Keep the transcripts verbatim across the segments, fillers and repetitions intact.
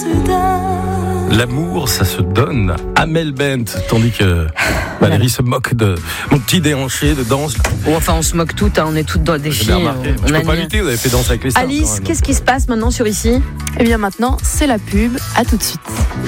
L'amour, ça se donne. Amel Bent, tandis que Valérie se moque de mon petit déhanché de danse. Oh, enfin, on se moque toutes, hein, on est toutes dans des filles. On Je peux pas lutter, vous avez fait danser avec les stars. Alice, qu'est-ce qui se passe maintenant sur ici ? Eh bien maintenant, c'est la pub. À tout de suite.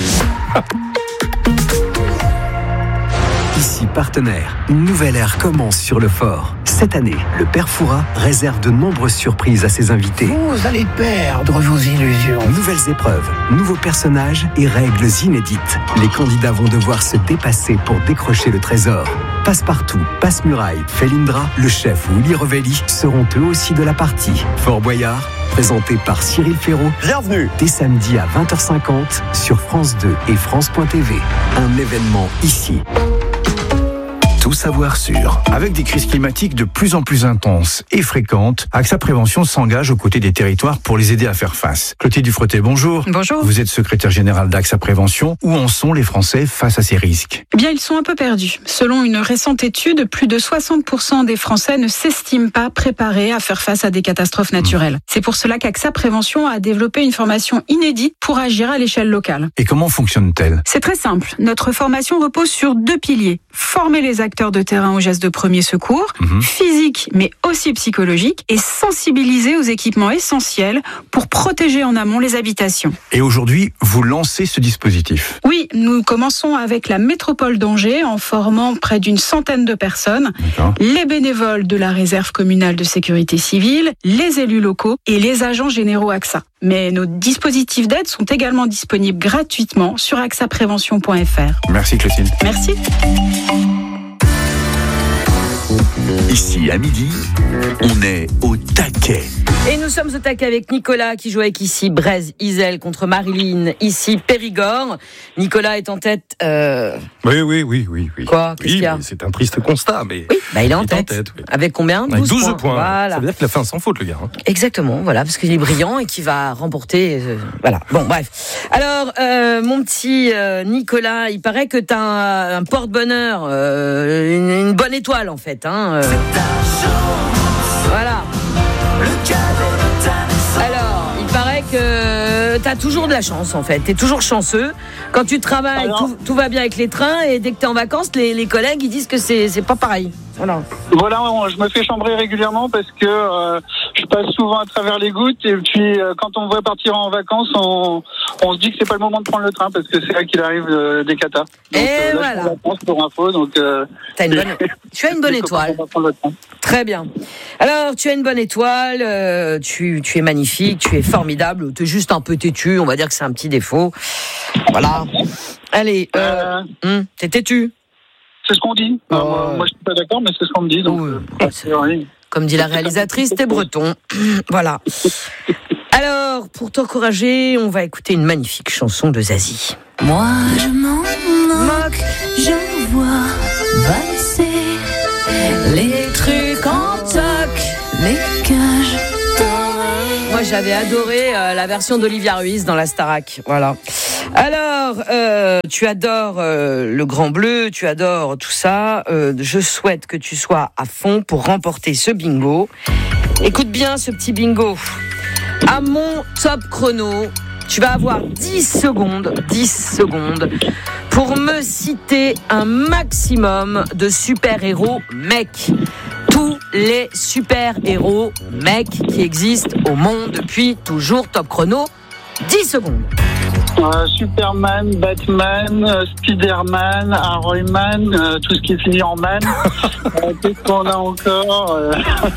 Ici Partenaire, une nouvelle ère commence sur le fort. Cette année, le Père Fouras réserve de nombreuses surprises à ses invités. Vous allez perdre vos illusions. Nouvelles épreuves, nouveaux personnages et règles inédites. Les candidats vont devoir se dépasser pour décrocher le trésor. Passe-Partout, Passe-Muraille, Felindra, le chef ou Willy Revelli seront eux aussi de la partie. Fort Boyard, présenté par Cyril Ferraud. Bienvenue. Dès samedi à vingt heures cinquante sur France deux et France point T V. Un événement ici. Tout savoir sur. Avec des crises climatiques de plus en plus intenses et fréquentes, AXA Prévention s'engage aux côtés des territoires pour les aider à faire face. Clotilde Dufretet, bonjour. Bonjour. Vous êtes secrétaire générale d'AXA Prévention. Où en sont les Français face à ces risques ? Eh bien, ils sont un peu perdus. Selon une récente étude, plus de soixante pour cent des Français ne s'estiment pas préparés à faire face à des catastrophes naturelles. Mmh. C'est pour cela qu'AXA Prévention a développé une formation inédite pour agir à l'échelle locale. Et comment fonctionne-t-elle ? C'est très simple. Notre formation repose sur deux piliers. Former les acteurs de terrain aux gestes de premier secours, mmh. physique mais aussi psychologique, et sensibiliser aux équipements essentiels pour protéger en amont les habitations. Et aujourd'hui, vous lancez ce dispositif ? Oui, nous commençons avec la métropole d'Angers en formant près d'une centaine de personnes, D'accord. les bénévoles de la réserve communale de sécurité civile, les élus locaux et les agents généraux AXA. Mais nos dispositifs d'aide sont également disponibles gratuitement sur axa prévention point f r. Merci Clotilde. Merci. Ici, à midi, on est au taquet. Et nous sommes au taquet avec Nicolas qui joue avec ici Brézes-Isel contre Marilyn, ici Périgord. Nicolas est en tête. Euh... Oui, oui, oui, oui, oui. Quoi ? Qu'est-ce oui, qu'il y a ? C'est un triste constat, mais. Oui, bah il est en il tête. Est en tête oui. Avec combien ? Avec douze points. points. Voilà. Ça veut dire qu'il a fait un sans faute, le gars. Hein. Exactement, voilà, parce qu'il est brillant et qu'il va remporter. Euh, voilà. Bon, bref. Alors, euh, mon petit euh, Nicolas, il paraît que t'as un, un porte-bonheur, euh, une, une bonne étoile en fait. Hein, euh. Voilà. Alors, il paraît que t'as toujours de la chance en fait. T'es toujours chanceux. Quand tu travailles, tout, tout va bien avec les trains, et dès que t'es en vacances, les, les collègues ils disent que c'est, c'est pas pareil. Voilà. Voilà, je me fais chambrer régulièrement parce que euh, je passe souvent à travers les gouttes, et puis euh, quand on me voit partir en vacances, on, on se dit que c'est pas le moment de prendre le train parce que c'est là qu'il arrive euh, des catas. Donc, et euh, là, voilà. Je suis en vacances pour info, donc. Euh, T'as une bonne... Tu as une bonne étoile. Très bien. Alors, tu as une bonne étoile, euh, tu, tu es magnifique, tu es formidable, tu es juste un peu têtu, on va dire que c'est un petit défaut. Voilà. Allez, euh, euh... Hum, t'es têtu. C'est ce qu'on dit. Euh... Moi, moi, je suis pas d'accord, mais c'est ce qu'on me dit. Donc, oui, euh, c'est vrai. Comme dit la réalisatrice, t'es breton. Voilà. Alors, pour t'encourager, on va écouter une magnifique chanson de Zazie. Moi, je m'en moque, je vois valser les trucs en toc, les cages dorées. Moi, j'avais adoré euh, la version d'Olivia Ruiz dans la Starac. Voilà. Alors, euh, tu adores euh, le Grand Bleu, tu adores tout ça. Euh, je souhaite que tu sois à fond pour remporter ce bingo. Écoute bien ce petit bingo. À mon top chrono, tu vas avoir dix secondes, dix secondes pour me citer un maximum de super-héros mecs. Tous les super-héros mecs qui existent au monde depuis toujours. Top chrono, dix secondes. Euh, Superman, Batman, euh, Spiderman, Ironman, euh, tout ce qui finit en man. euh, Qu'est-ce qu'on a encore euh...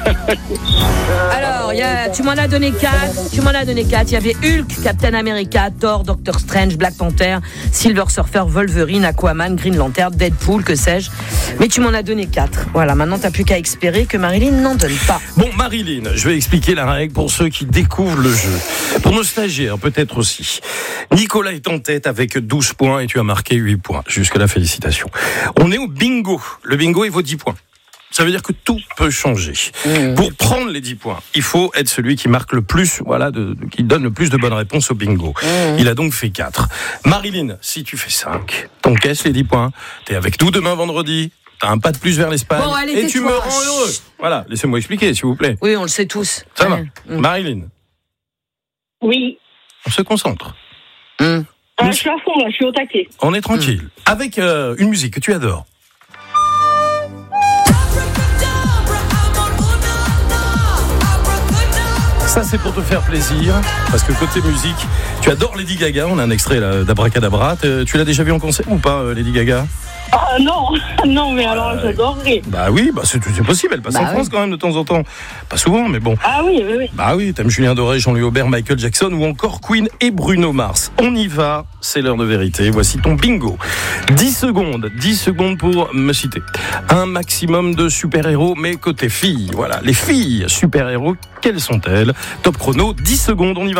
Alors, y a, tu m'en as donné quatre. Tu m'en as donné quatre. Il y avait Hulk, Captain America, Thor, Doctor Strange, Black Panther, Silver Surfer, Wolverine, Aquaman, Green Lantern, Deadpool, que sais-je. Mais tu m'en as donné quatre. Voilà, maintenant t'as plus qu'à espérer que Marilyn n'en donne pas. Bon, Marilyn, je vais expliquer la règle pour ceux qui découvrent le jeu. Pour nos stagiaires, peut-être aussi. Nicolas est en tête avec douze points et tu as marqué huit points. Jusque-là, félicitations. On est au bingo. Le bingo, il vaut dix points. Ça veut dire que tout peut changer. Mmh. Pour prendre les dix points, il faut être celui qui marque le plus, voilà, de, de, qui donne le plus de bonnes réponses au bingo. Mmh. Il a donc fait quatre. Marilyn, si tu fais cinq, t'encaisses les dix points. T'es avec nous demain vendredi. T'as un pas de plus vers l'Espagne. Bon, allez, et tu me rends heureux. Voilà, laissez-moi expliquer, s'il vous plaît. Oui, on le sait tous. Ça va. Mmh. Marilyn. Oui. On se concentre. Mmh. Ah, je suis à fond, là, je suis au taquet. On est tranquille. Mmh. Avec euh, une musique que tu adores. Ça, c'est pour te faire plaisir, parce que côté musique, tu adores Lady Gaga. On a un extrait là, d'Abracadabra. Tu l'as déjà vu en concert ou pas, Lady Gaga? Ah non, non, mais alors euh, j'adorerais. Bah oui, bah c'est, c'est possible. Elle passe bah en oui. France quand même de temps en temps. Pas souvent, mais bon. Ah oui, oui, oui. Bah oui, t'aimes Julien Doré, Jean-Louis Aubert, Michael Jackson ou encore Queen et Bruno Mars. On y va, c'est l'heure de vérité. Voici ton bingo. dix secondes, dix secondes pour me citer. Un maximum de super-héros, mais côté filles. Voilà, les filles super-héros, quelles sont-elles? Top chrono, dix secondes, on y va.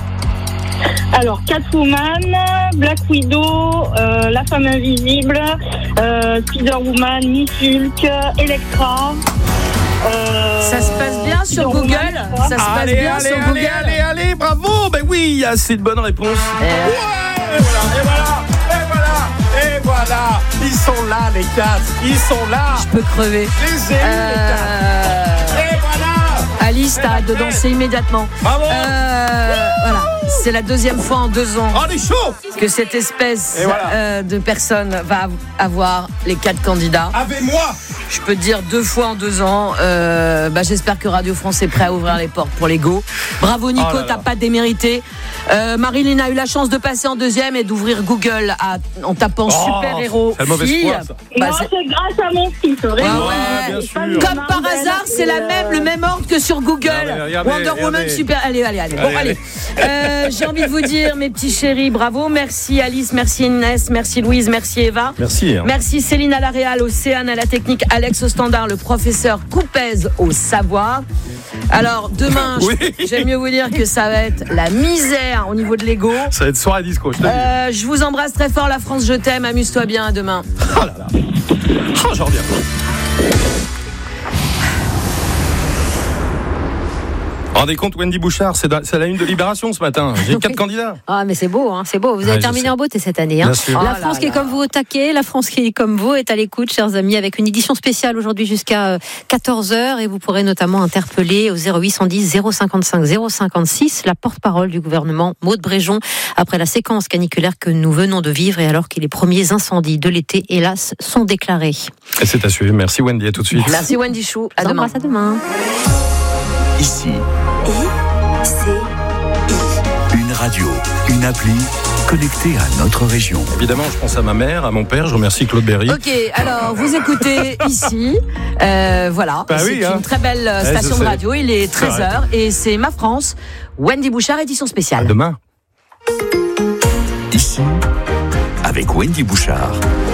Alors, Catwoman, Black Widow, euh, La Femme Invisible, euh, Spider-Woman, Miss Hulk, Elektra. Euh, ça se passe bien sur Google. Ça se passe allez, bien allez, sur allez, Google. Allez, allez, allez, bravo. Ben oui, il y a assez de bonnes réponses. Euh... Ouais, et voilà, et voilà, et voilà, et voilà. Ils sont là, les quatre. Ils sont là. Je peux crever. Les élus, euh... les quatre. Et voilà. Alice, t'as hâte de danser immédiatement. Bravo. Euh, voilà. C'est la deuxième fois en deux ans oh, les chauds que cette espèce voilà. euh, de personne va avoir les quatre candidats. Avec moi. Je peux te dire deux fois en deux ans. Euh, bah, j'espère que Radio France est prêt à ouvrir les portes pour les go. Bravo Nico, oh t'as pas démérité. Euh, Marilyn a eu la chance de passer en deuxième et d'ouvrir Google à, en tapant oh, super-héros. C'est le mauvais choix, ça. Bah, non, c'est... c'est grâce à mon fils, vraiment. Ouais, ouais, bien sûr. Comme par hasard, c'est la même, le même ordre que sur Google. Regardez, regardez, Wonder regardez. Woman, super. Allez, allez, allez. Bon, allez. allez. Euh, j'ai envie de vous dire, mes petits chéris, bravo. Merci Alice, merci Inès, merci Louise, merci Eva. Merci. Hein. Merci Céline à la réal, Océane à la technique, Alex au standard, le professeur Coupez au savoir. Alors, demain, oui. j'aime mieux vous dire que ça va être la misère au niveau de l'ego. Ça va être soirée disco, je te euh, dis. Je vous embrasse très fort, la France, je t'aime. Amuse-toi bien, à demain. Oh là là. Oh, j'en reviens. Rendez compte, Wendy Bouchard, c'est, da, c'est la une de Libération ce matin. J'ai quatre candidats. Ah, mais c'est beau, hein, c'est beau. Vous avez ouais, terminé en beauté cette année. Hein. La oh France là qui est là. comme vous au taquet, la France qui est comme vous est à l'écoute, chers amis, avec une édition spéciale aujourd'hui jusqu'à quatorze heures. Et vous pourrez notamment interpeller au zéro huit cent dix zéro cinquante-cinq zéro cinquante-six la porte-parole du gouvernement, Maud Bréjon, après la séquence caniculaire que nous venons de vivre et alors que les premiers incendies de l'été, hélas, sont déclarés. Et c'est à suivre. Merci Wendy, à tout de suite. Merci Wendy Chou, à demain. demain. À demain. Ici. Une radio, une appli connectée à notre région. Évidemment, je pense à ma mère, à mon père. Je remercie Claude Berry. Ok, alors vous écoutez ici, euh, voilà, bah c'est oui, une hein. très belle station ouais, de radio. Il est treize heures et c'est Ma France, Wendy Bouchard, édition spéciale. À demain. Ici, avec Wendy Bouchard.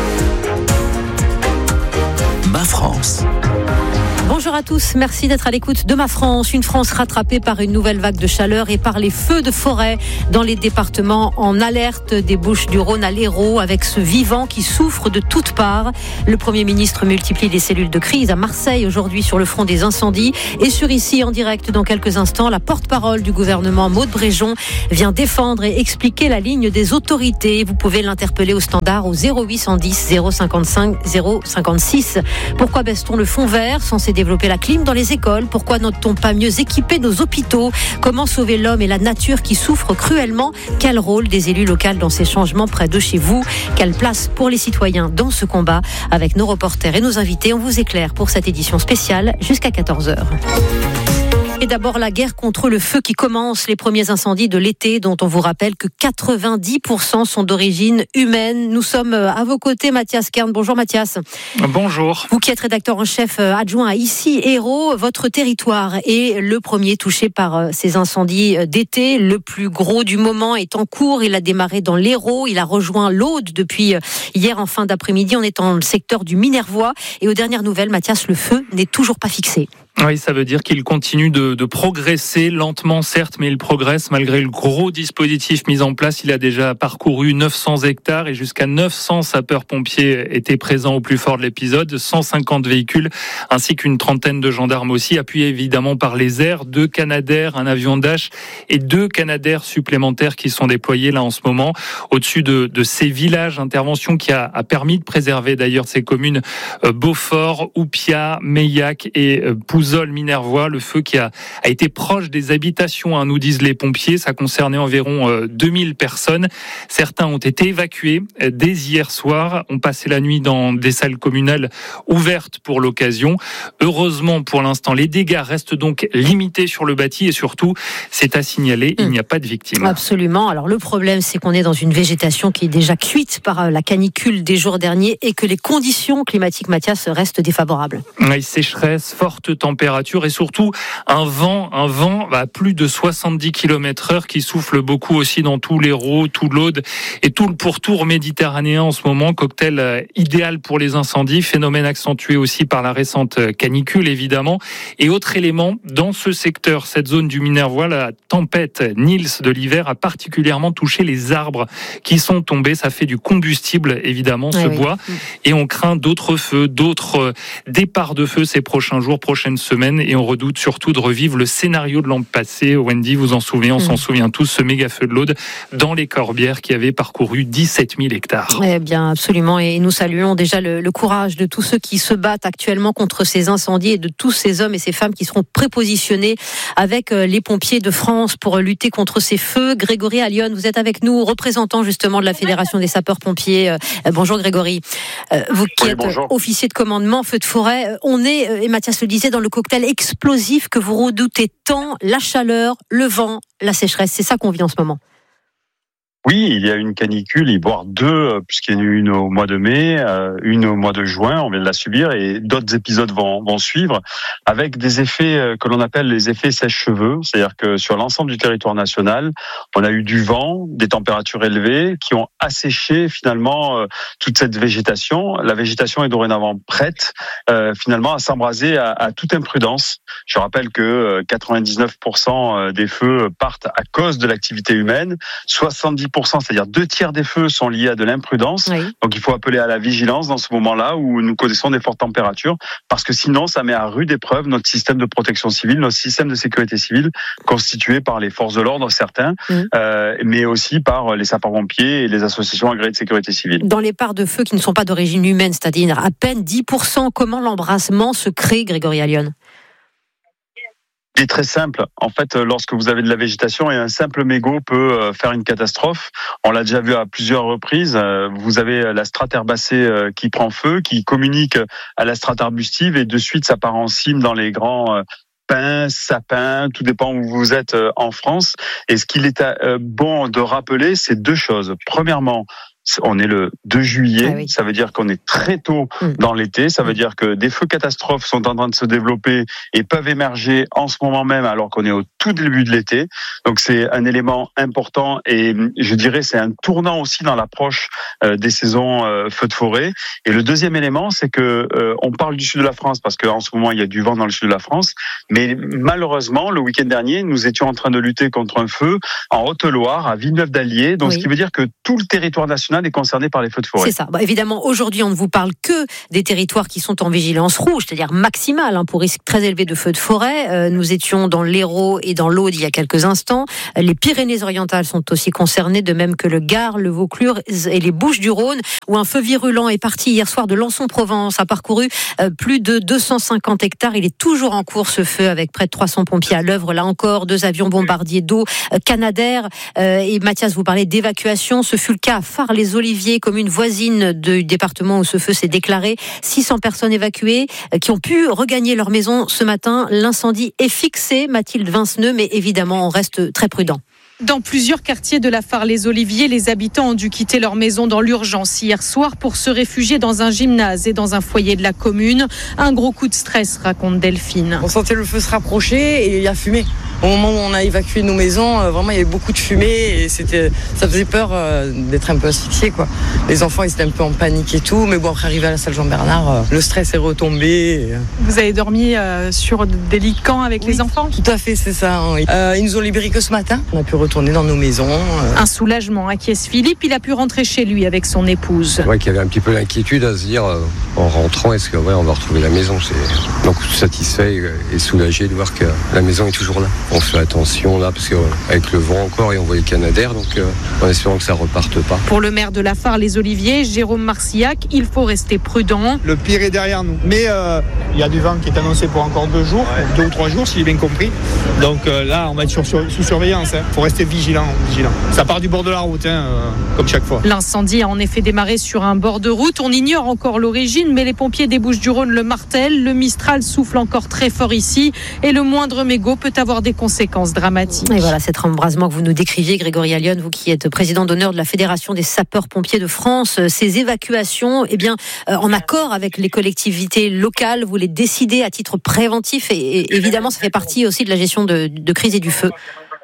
Ma France. Bonjour à tous, merci d'être à l'écoute de Ma France. Une France rattrapée par une nouvelle vague de chaleur et par les feux de forêt dans les départements en alerte, des Bouches-du-Rhône à l'Hérault, avec ce vivant qui souffre de toutes parts. Le Premier ministre multiplie les cellules de crise à Marseille aujourd'hui sur le front des incendies. Et sur Ici, en direct dans quelques instants, la porte-parole du gouvernement, Maud Bréjon, vient défendre et expliquer la ligne des autorités. Vous pouvez l'interpeller au standard au zéro huit cent dix zéro cinquante-cinq zéro cinquante-six. Pourquoi baisse-t-on le fond vert censé développer la clim dans les écoles? Pourquoi n'a-t-on pas mieux équipé nos hôpitaux? Comment sauver l'homme et la nature qui souffrent cruellement? Quel rôle des élus locaux dans ces changements près de chez vous? Quelle place pour les citoyens dans ce combat? Avec nos reporters et nos invités, on vous éclaire pour cette édition spéciale jusqu'à quatorze heures. Et d'abord la guerre contre le feu qui commence, les premiers incendies de l'été dont on vous rappelle que quatre-vingt-dix pour cent sont d'origine humaine. Nous sommes à vos côtés, Mathias Kern. Bonjour Mathias. Bonjour. Vous qui êtes rédacteur en chef adjoint à Ici Hérault, votre territoire est le premier touché par ces incendies d'été. Le plus gros du moment est en cours. Il a démarré dans l'Hérault. Il a rejoint l'Aude depuis hier en fin d'après-midi. On est dans le secteur du Minervois. Et aux dernières nouvelles, Mathias, le feu n'est toujours pas fixé. Oui, ça veut dire qu'il continue de, de progresser, lentement certes, mais il progresse malgré le gros dispositif mis en place. Il a déjà parcouru neuf cents hectares et jusqu'à neuf cents sapeurs-pompiers étaient présents au plus fort de l'épisode, cent cinquante véhicules ainsi qu'une trentaine de gendarmes aussi, appuyés évidemment par les airs, deux Canadair, un avion Dash et deux Canadair supplémentaires qui sont déployés là en ce moment au-dessus de, de ces villages. Intervention qui a, a permis de préserver d'ailleurs ces communes euh, Beaufort, Oupia, Meillac et euh, Pouzon. Mouzol, Minervois, le feu qui a, a été proche des habitations, hein, nous disent les pompiers. Ça concernait environ euh, deux mille personnes. Certains ont été évacués euh, dès hier soir, ont passé la nuit dans des salles communales ouvertes pour l'occasion. Heureusement, pour l'instant, les dégâts restent donc limités sur le bâti et surtout, c'est à signaler, il n'y a pas de victimes. Absolument. Alors le problème, c'est qu'on est dans une végétation qui est déjà cuite par la canicule des jours derniers et que les conditions climatiques, Mathias, restent défavorables. Oui, sécheresse, forte température et surtout un vent, un vent à plus de soixante-dix kilomètres heure qui souffle beaucoup aussi dans tout l'Hérault, tout l'Aude et tout le pourtour méditerranéen en ce moment. Cocktail idéal pour les incendies, phénomène accentué aussi par la récente canicule évidemment. Et autre élément, dans ce secteur, cette zone du Minervois, la tempête Nils de l'hiver a particulièrement touché les arbres qui sont tombés. Ça fait du combustible évidemment, ce oui, bois. Oui. Et on craint d'autres feux, d'autres départs de feu ces prochains jours, prochaines semaines. Et on redoute surtout de revivre le scénario de l'an passé. Wendy, vous en souvenez, on mmh. s'en souvient tous, ce méga feu de l'Aude dans les Corbières qui avait parcouru dix-sept mille hectares. Eh bien, absolument. Et nous saluons déjà le, le courage de tous ceux qui se battent actuellement contre ces incendies et de tous ces hommes et ces femmes qui seront prépositionnés avec les pompiers de France pour lutter contre ces feux. Grégory Allione, vous êtes avec nous, représentant justement de la Fédération des sapeurs-pompiers. Euh, bonjour Grégory. Euh, vous qui oui, êtes bonjour. officier de commandement feu de forêt, on est, et Mathias le disait, dans le cocktail explosif que vous redoutez tant, la chaleur, le vent, la sécheresse. C'est ça qu'on vit en ce moment. Oui, il y a une canicule, voire deux, puisqu'il y en a eu une au mois de mai, une au mois de juin, on vient de la subir, et d'autres épisodes vont, vont suivre, avec des effets que l'on appelle les effets sèche-cheveux, c'est-à-dire que sur l'ensemble du territoire national, on a eu du vent, des températures élevées, qui ont asséché finalement toute cette végétation. La végétation est dorénavant prête, euh, finalement, à s'embraser à, à toute imprudence. Je rappelle que quatre-vingt-dix-neuf pour cent des feux partent à cause de l'activité humaine, soixante-dix pour cent, c'est-à-dire deux tiers des feux sont liés à de l'imprudence. Oui. Donc il faut appeler à la vigilance dans ce moment-là où nous connaissons des fortes températures, parce que sinon ça met à rude épreuve notre système de protection civile, notre système de sécurité civile, constitué par les forces de l'ordre, certains, mmh. euh, mais aussi par les sapeurs-pompiers et les associations agréées de sécurité civile. Dans les parts de feu qui ne sont pas d'origine humaine, c'est-à-dire à peine dix pour cent, comment l'embrasement se crée, Grégory Allione ? Il est très simple. En fait, lorsque vous avez de la végétation, et un simple mégot peut faire une catastrophe. On l'a déjà vu à plusieurs reprises. Vous avez la strate herbacée qui prend feu, qui communique à la strate arbustive, et de suite, ça part en cime dans les grands pins, sapins, tout dépend où vous êtes en France. Et ce qu'il est bon de rappeler, c'est deux choses. Premièrement, on est le deux juillet, ah oui. Ça veut dire qu'on est très tôt mmh. dans l'été, ça veut dire que des feux catastrophes sont en train de se développer et peuvent émerger en ce moment même alors qu'on est au tout début de l'été. Donc c'est un élément important, et je dirais c'est un tournant aussi dans l'approche euh, des saisons euh, feux de forêt. Et le deuxième élément, c'est que euh, on parle du sud de la France parce qu'en ce moment il y a du vent dans le sud de la France, mais malheureusement le week-end dernier nous étions en train de lutter contre un feu en Haute-Loire, à Villeneuve-d'Allier, donc oui. Ce qui veut dire que tout le territoire national est concerné par les feux de forêt. C'est ça. Bah, évidemment, aujourd'hui, on ne vous parle que des territoires qui sont en vigilance rouge, c'est-à-dire maximale, hein, pour risque très élevé de feux de forêt. Euh, nous étions dans l'Hérault et dans l'Aude il y a quelques instants. Les Pyrénées-Orientales sont aussi concernées, de même que le Gard, le Vaucluse et les Bouches-du-Rhône, où un feu virulent est parti hier soir de Lançon-Provence, a parcouru euh, plus de deux cent cinquante hectares. Il est toujours en cours, ce feu, avec près de trois cents pompiers à l'œuvre. Là encore, deux avions bombardiers d'eau, euh, Canadair. Euh, et Mathias, vous parlez d'évacuation. Ce fut le cas à Fars-les-Oliviers, commune voisine du département où ce feu s'est déclaré. six cents personnes évacuées euh, qui ont pu regagner leur maison ce matin. L'incendie est fixé, Mathilde Vinceneux, mais évidemment, on reste très prudent. Dans plusieurs quartiers de la Fars-les-Oliviers, les habitants ont dû quitter leur maison dans l'urgence hier soir pour se réfugier dans un gymnase et dans un foyer de la commune. Un gros coup de stress, raconte Delphine. On sentait le feu se rapprocher et il y a fumé. Au moment où on a évacué nos maisons, vraiment il y avait beaucoup de fumée et c'était, ça faisait peur d'être un peu asphyxié, quoi. Les enfants ils étaient un peu en panique et tout, mais bon, après arrivé à la salle Jean-Bernard, le stress est retombé. Vous avez dormi sur des lits camps avec oui, les enfants ? Tout à fait, c'est ça. Oui. Euh, ils nous ont libérés que ce matin. On a pu retourner dans nos maisons. Euh... Un soulagement, inquiète Philippe, il a pu rentrer chez lui avec son épouse. C'est vrai qu'il y avait un petit peu l'inquiétude à se dire, euh, en rentrant, est-ce que ouais, on va retrouver la maison ? C'est... Donc satisfait et soulagé de voir que la maison est toujours là. on fait attention là, parce qu'avec le vent encore, et on voit les canadaires, donc euh, en espérant que ça reparte pas. Pour le maire de la Fare-les-Oliviers, Jérôme Marcillac, il faut rester prudent. Le pire est derrière nous. Mais euh, il y a du vent qui est annoncé pour encore deux jours, ouais. deux ou trois jours, si j'ai bien compris. Donc euh, là, on va être sur, sur, sous surveillance. Il hein. faut rester vigilant, vigilant. Ça part du bord de la route, hein, euh, comme chaque fois. L'incendie a en effet démarré sur un bord de route. On ignore encore l'origine, mais les pompiers des Bouches-du-Rhône le martèlent. Le Mistral souffle encore très fort ici et le moindre mégot peut avoir des conséquences dramatiques. Et voilà cet embrasement que vous nous décriviez, Grégory Allione, vous qui êtes président d'honneur de la Fédération des sapeurs-pompiers de France. Ces évacuations, eh bien, euh, en accord avec les collectivités locales, vous les décidez à titre préventif et, et évidemment, ça fait partie aussi de la gestion de, de crise et du feu.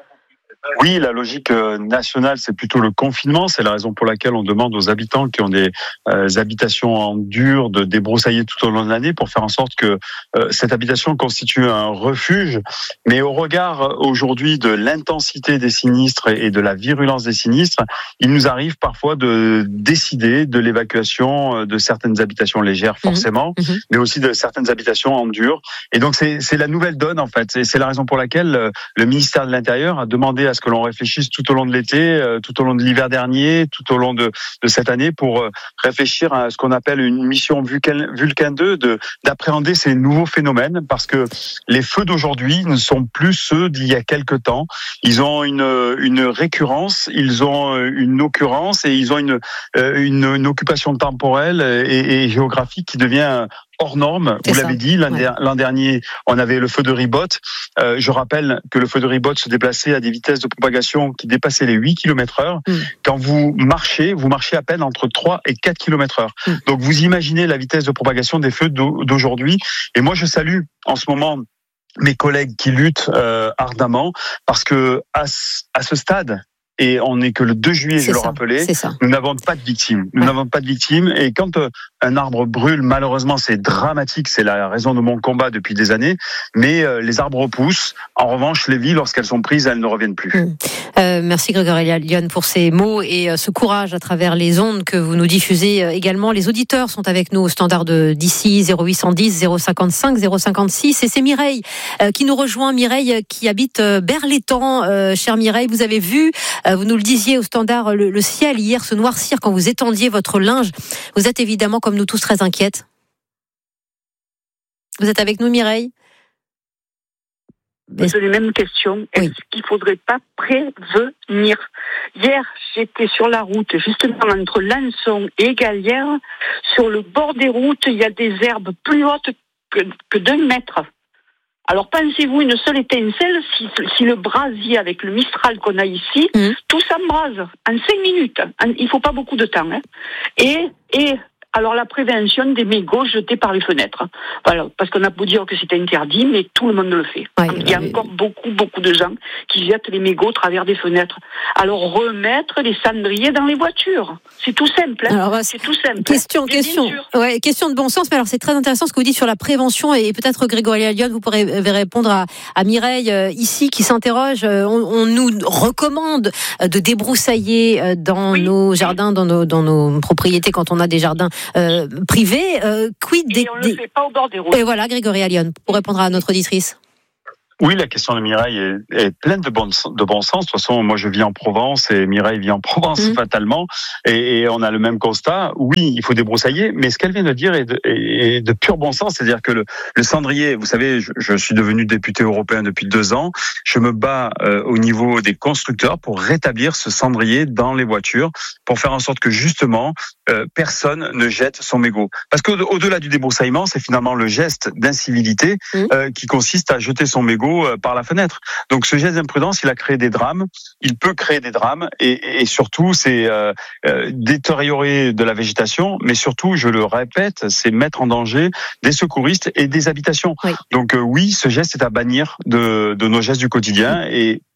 Oui, la logique nationale, c'est plutôt le confinement. C'est la raison pour laquelle on demande aux habitants qui ont des euh, habitations en dur de débroussailler tout au long de l'année pour faire en sorte que euh, cette habitation constitue un refuge. Mais au regard aujourd'hui de l'intensité des sinistres et de la virulence des sinistres, il nous arrive parfois de décider de l'évacuation de certaines habitations légères, forcément, mmh. mais aussi de certaines habitations en dur. Et donc, c'est, c'est la nouvelle donne, en fait. Et c'est la raison pour laquelle le ministère de l'Intérieur a demandé à ce que l'on réfléchisse tout au long de l'été, tout au long de l'hiver dernier, tout au long de, de cette année pour réfléchir à ce qu'on appelle une mission Vulcain, Vulcain deux, de, d'appréhender ces nouveaux phénomènes, parce que les feux d'aujourd'hui ne sont plus ceux d'il y a quelque temps. Ils ont une, une récurrence, ils ont une occurrence et ils ont une, une, une occupation temporelle et, et géographique qui devient hors norme. C'est vous ça. L'avez dit, l'an, ouais. l'an dernier, on avait le feu de Ribot. Euh, je rappelle que le feu de Ribot se déplaçait à des vitesses de propagation qui dépassaient les huit kilomètres heure. Mm. Quand vous marchez, vous marchez à peine entre trois et quatre kilomètres heure. Mm. Donc vous imaginez la vitesse de propagation des feux d'aujourd'hui. Et moi, je salue en ce moment mes collègues qui luttent euh, ardemment, parce que à, à ce stade, et on n'est que le deux juillet, c'est je ça, le rappelais, nous n'avons pas de victimes. Nous ouais. n'avons pas de victimes. Et quand euh, un arbre brûle, malheureusement, c'est dramatique. C'est la raison de mon combat depuis des années. Mais euh, les arbres repoussent. En revanche, les vies, lorsqu'elles sont prises, elles ne reviennent plus. Mmh. Euh, merci Grégory Allione pour ces mots et euh, ce courage à travers les ondes que vous nous diffusez euh, également. Les auditeurs sont avec nous au standard de d'ici zéro huit cent dix zéro cinquante-cinq zéro cinquante-six. Et c'est Mireille euh, qui nous rejoint. Mireille qui habite euh, Berlétan. Euh, chère Mireille, vous avez vu... Vous nous le disiez au standard, le, le ciel hier se noircir quand vous étendiez votre linge. Vous êtes évidemment, comme nous tous, très inquiète. Vous êtes avec nous, Mireille ? C'est les mêmes questions. Est-ce oui. qu'il ne faudrait pas prévenir ? Hier, j'étais sur la route, justement entre Lançon et Galière. Sur le bord des routes, il y a des herbes plus hautes que, que d'un mètre. Alors pensez-vous une seule étincelle, si, si le brasier avec le Mistral qu'on a ici, mmh. tout s'embrase en cinq minutes. Il faut pas beaucoup de temps. Hein. Et, et alors la prévention des mégots jetés par les fenêtres. Voilà, parce qu'on a beau dire que c'est interdit, mais tout le monde le fait. Ouais, il y a ouais. encore beaucoup, beaucoup de gens qui jettent les mégots à travers des fenêtres. Alors remettre les cendriers dans les voitures, c'est tout simple. Hein. Alors, c'est tout simple. Question, hein. question, ouais, question de bon sens. Mais alors c'est très intéressant ce que vous dites sur la prévention et peut-être Grégory Allione, vous pourrez répondre à, à Mireille euh, ici qui s'interroge. Euh, on, on nous recommande de débroussailler euh, dans oui, nos jardins, oui. dans nos dans nos propriétés quand on a des jardins Euh, privé, euh, quid et des... on ne le fait pas au bord des routes. Et voilà, Grégory Allione, pour répondre à notre auditrice. Oui, la question de Mireille est, est pleine de bon, de bon sens. De toute façon, moi, je vis en Provence et Mireille vit en Provence, mmh. fatalement. Et, et on a le même constat. Oui, il faut débroussailler. Mais ce qu'elle vient de dire est de, est de pur bon sens. C'est-à-dire que le, le cendrier, vous savez, je, je suis devenu député européen depuis deux ans. Je me bats euh, au niveau des constructeurs pour rétablir ce cendrier dans les voitures, pour faire en sorte que, justement, euh, personne ne jette son mégot. Parce qu'au-delà du débroussaillement, c'est finalement le geste d'incivilité mmh. euh, qui consiste à jeter son mégot par la fenêtre. Donc ce geste d'imprudence, il a créé des drames, il peut créer des drames et, et surtout c'est euh, euh, détériorer de la végétation, mais surtout, je le répète, c'est mettre en danger des secouristes et des habitations. Oui. Donc euh, oui, ce geste est à bannir de, de nos gestes du quotidien et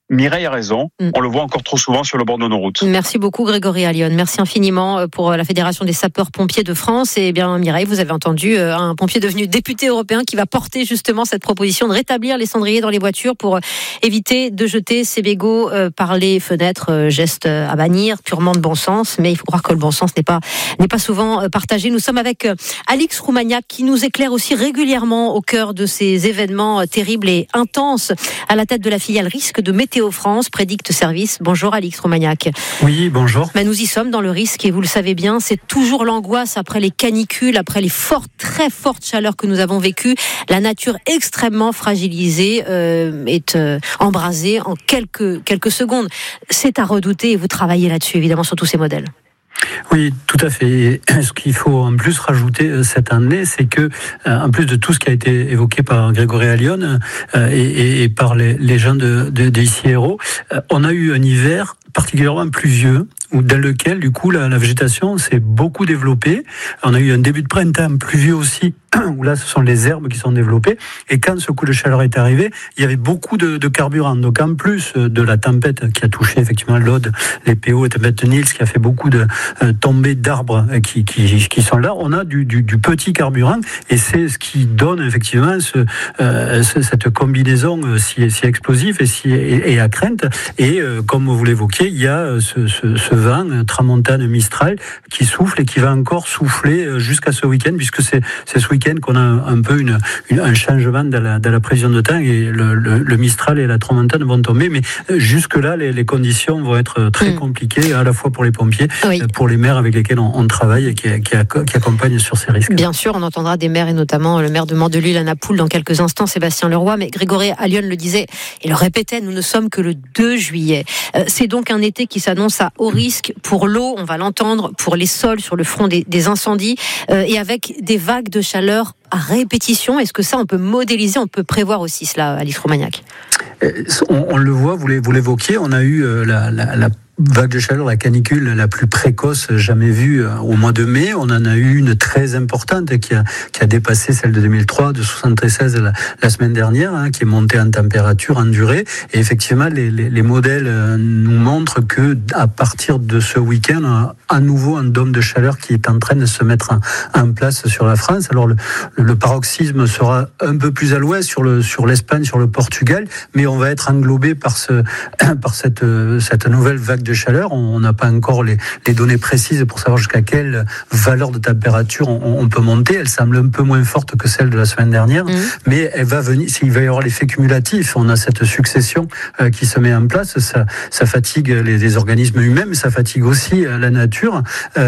Mireille a raison, mm. on le voit encore trop souvent sur le bord de nos routes. Merci beaucoup Grégory Allione, merci infiniment pour la Fédération des sapeurs-pompiers de France. Et bien Mireille, vous avez entendu un pompier devenu député européen qui va porter justement cette proposition de rétablir les cendriers dans les voitures pour éviter de jeter ces mégots par les fenêtres. Geste à bannir, purement de bon sens, mais il faut croire que le bon sens n'est pas, n'est pas souvent partagé. Nous sommes avec Alix Roumaniac qui nous éclaire aussi régulièrement au cœur de ces événements terribles et intenses à la tête de la filiale risque de Météo France, Prédicte Service. Bonjour Alix Roumaniac. Oui, bonjour. Mais nous y sommes dans le risque et vous le savez bien, c'est toujours l'angoisse après les canicules, après les fortes, très fortes chaleurs que nous avons vécues. La nature extrêmement fragilisée euh, est euh, embrasée en quelques, quelques secondes. C'est à redouter et vous travaillez là-dessus évidemment sur tous ces modèles. Oui, tout à fait. Et ce qu'il faut en plus rajouter cette année, c'est que, en plus de tout ce qui a été évoqué par Grégory Allione euh, et, et par les, les gens de, de, de I C I R O, euh, on a eu un hiver particulièrement pluvieux, dans lequel, du coup, la, la végétation s'est beaucoup développée. On a eu un début de printemps pluvieux aussi, où là, ce sont les herbes qui sont développées. Et quand ce coup de chaleur est arrivé, il y avait beaucoup de, de carburant. Donc, en plus de la tempête qui a touché effectivement l'Aude, les P O, la tempête Nils, qui a fait beaucoup de euh, tombées d'arbres qui, qui, qui sont là, on a du, du, du petit carburant. Et c'est ce qui donne effectivement ce, euh, cette combinaison si, si explosive et, si, et, et à crainte. Et euh, comme vous l'évoquiez, il y a ce, ce, ce vent tramontane Mistral qui souffle et qui va encore souffler jusqu'à ce week-end, puisque c'est, c'est ce week-end qu'on a un peu une, une, un changement dans la, dans la prévision de temps et le, le, le Mistral et la tramontane vont tomber, mais jusque-là les, les conditions vont être très mmh. compliquées, à la fois pour les pompiers, oui. pour les maires avec lesquels on, on travaille et qui, qui, qui accompagnent sur ces risques. Bien sûr, on entendra des maires et notamment le maire de Mandelieu, Anna Poul, dans quelques instants, Sébastien Leroy, mais Grégory Allione le disait et le répétait, nous ne sommes que le deux juillet. Euh, c'est donc un été qui s'annonce à haut risque pour l'eau, on va l'entendre, pour les sols sur le front des, des incendies euh, et avec des vagues de chaleur à répétition. Est-ce que ça, on peut modéliser, on peut prévoir aussi cela, Alix Roumaniac ? on, on le voit, vous l'évoquiez, on a eu euh, la, la, la vague de chaleur, la canicule la plus précoce jamais vue au mois de mai. On en a eu une très importante qui a, qui a dépassé celle de deux mille trois, de soixante-treize la, la semaine dernière, hein, qui est montée en température, en durée. Et effectivement, les, les, les modèles nous montrent que à partir de ce week-end, on a à nouveau un dôme de chaleur qui est en train de se mettre en, en place sur la France. Alors le, le paroxysme sera un peu plus à l'ouest, sur, le, sur l'Espagne, sur le Portugal, mais on va être englobé par, ce, par cette, cette nouvelle vague de chaleur. On n'a pas encore les, les données précises pour savoir jusqu'à quelle valeur de température on, on peut monter. Elle semble un peu moins forte que celle de la semaine dernière, mmh. mais elle va venir. S'il va y avoir l'effet cumulatif, on a cette succession euh, qui se met en place. Ça, ça fatigue les, les organismes humains, mais ça fatigue aussi euh, la nature.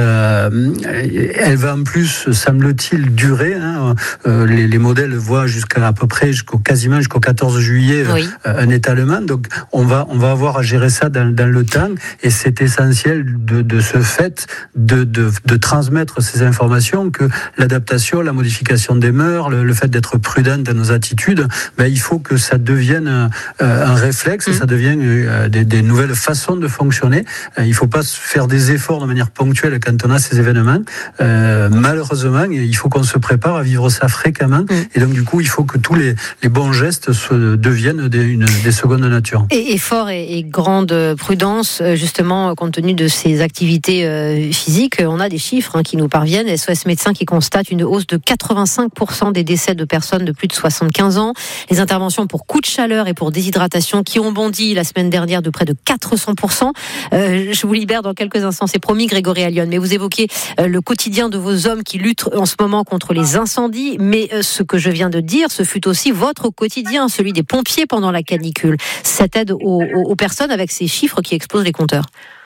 Euh, elle va en plus, semble-t-il, durer. Hein. Euh, les, les modèles voient jusqu'à à peu près jusqu'au quasiment jusqu'au quatorze juillet oui. euh, un étalement. Donc on va on va avoir à gérer ça dans, dans le temps. Et c'est essentiel de, de ce fait de, de, de transmettre ces informations que l'adaptation, la modification des mœurs, le, le fait d'être prudent dans nos attitudes, ben, il faut que ça devienne euh, un réflexe, mmh. ça devienne euh, des, des nouvelles façons de fonctionner. Euh, il ne faut pas faire des efforts de manière ponctuelle quand on a ces événements. Euh, malheureusement, il faut qu'on se prépare à vivre ça fréquemment. Mmh. Et donc, du coup, il faut que tous les, les bons gestes se, deviennent des, une, des secondes nature. Et effort et, et grande prudence, justement, compte tenu de ces activités euh, physiques, on a des chiffres hein, qui nous parviennent. S O S Médecins qui constate une hausse de quatre-vingt-cinq pour cent des décès de personnes de plus de soixante-quinze ans. Les interventions pour coups de chaleur et pour déshydratation qui ont bondi la semaine dernière de près de quatre cents pour cent. Euh, je vous libère dans quelques instants, c'est promis, Grégory Allione. Mais vous évoquez euh, le quotidien de vos hommes qui luttent en ce moment contre les incendies. Mais euh, ce que je viens de dire, ce fut aussi votre quotidien, celui des pompiers pendant la canicule. Cette aide aux, aux, aux personnes avec ces chiffres qui explosent les compteurs.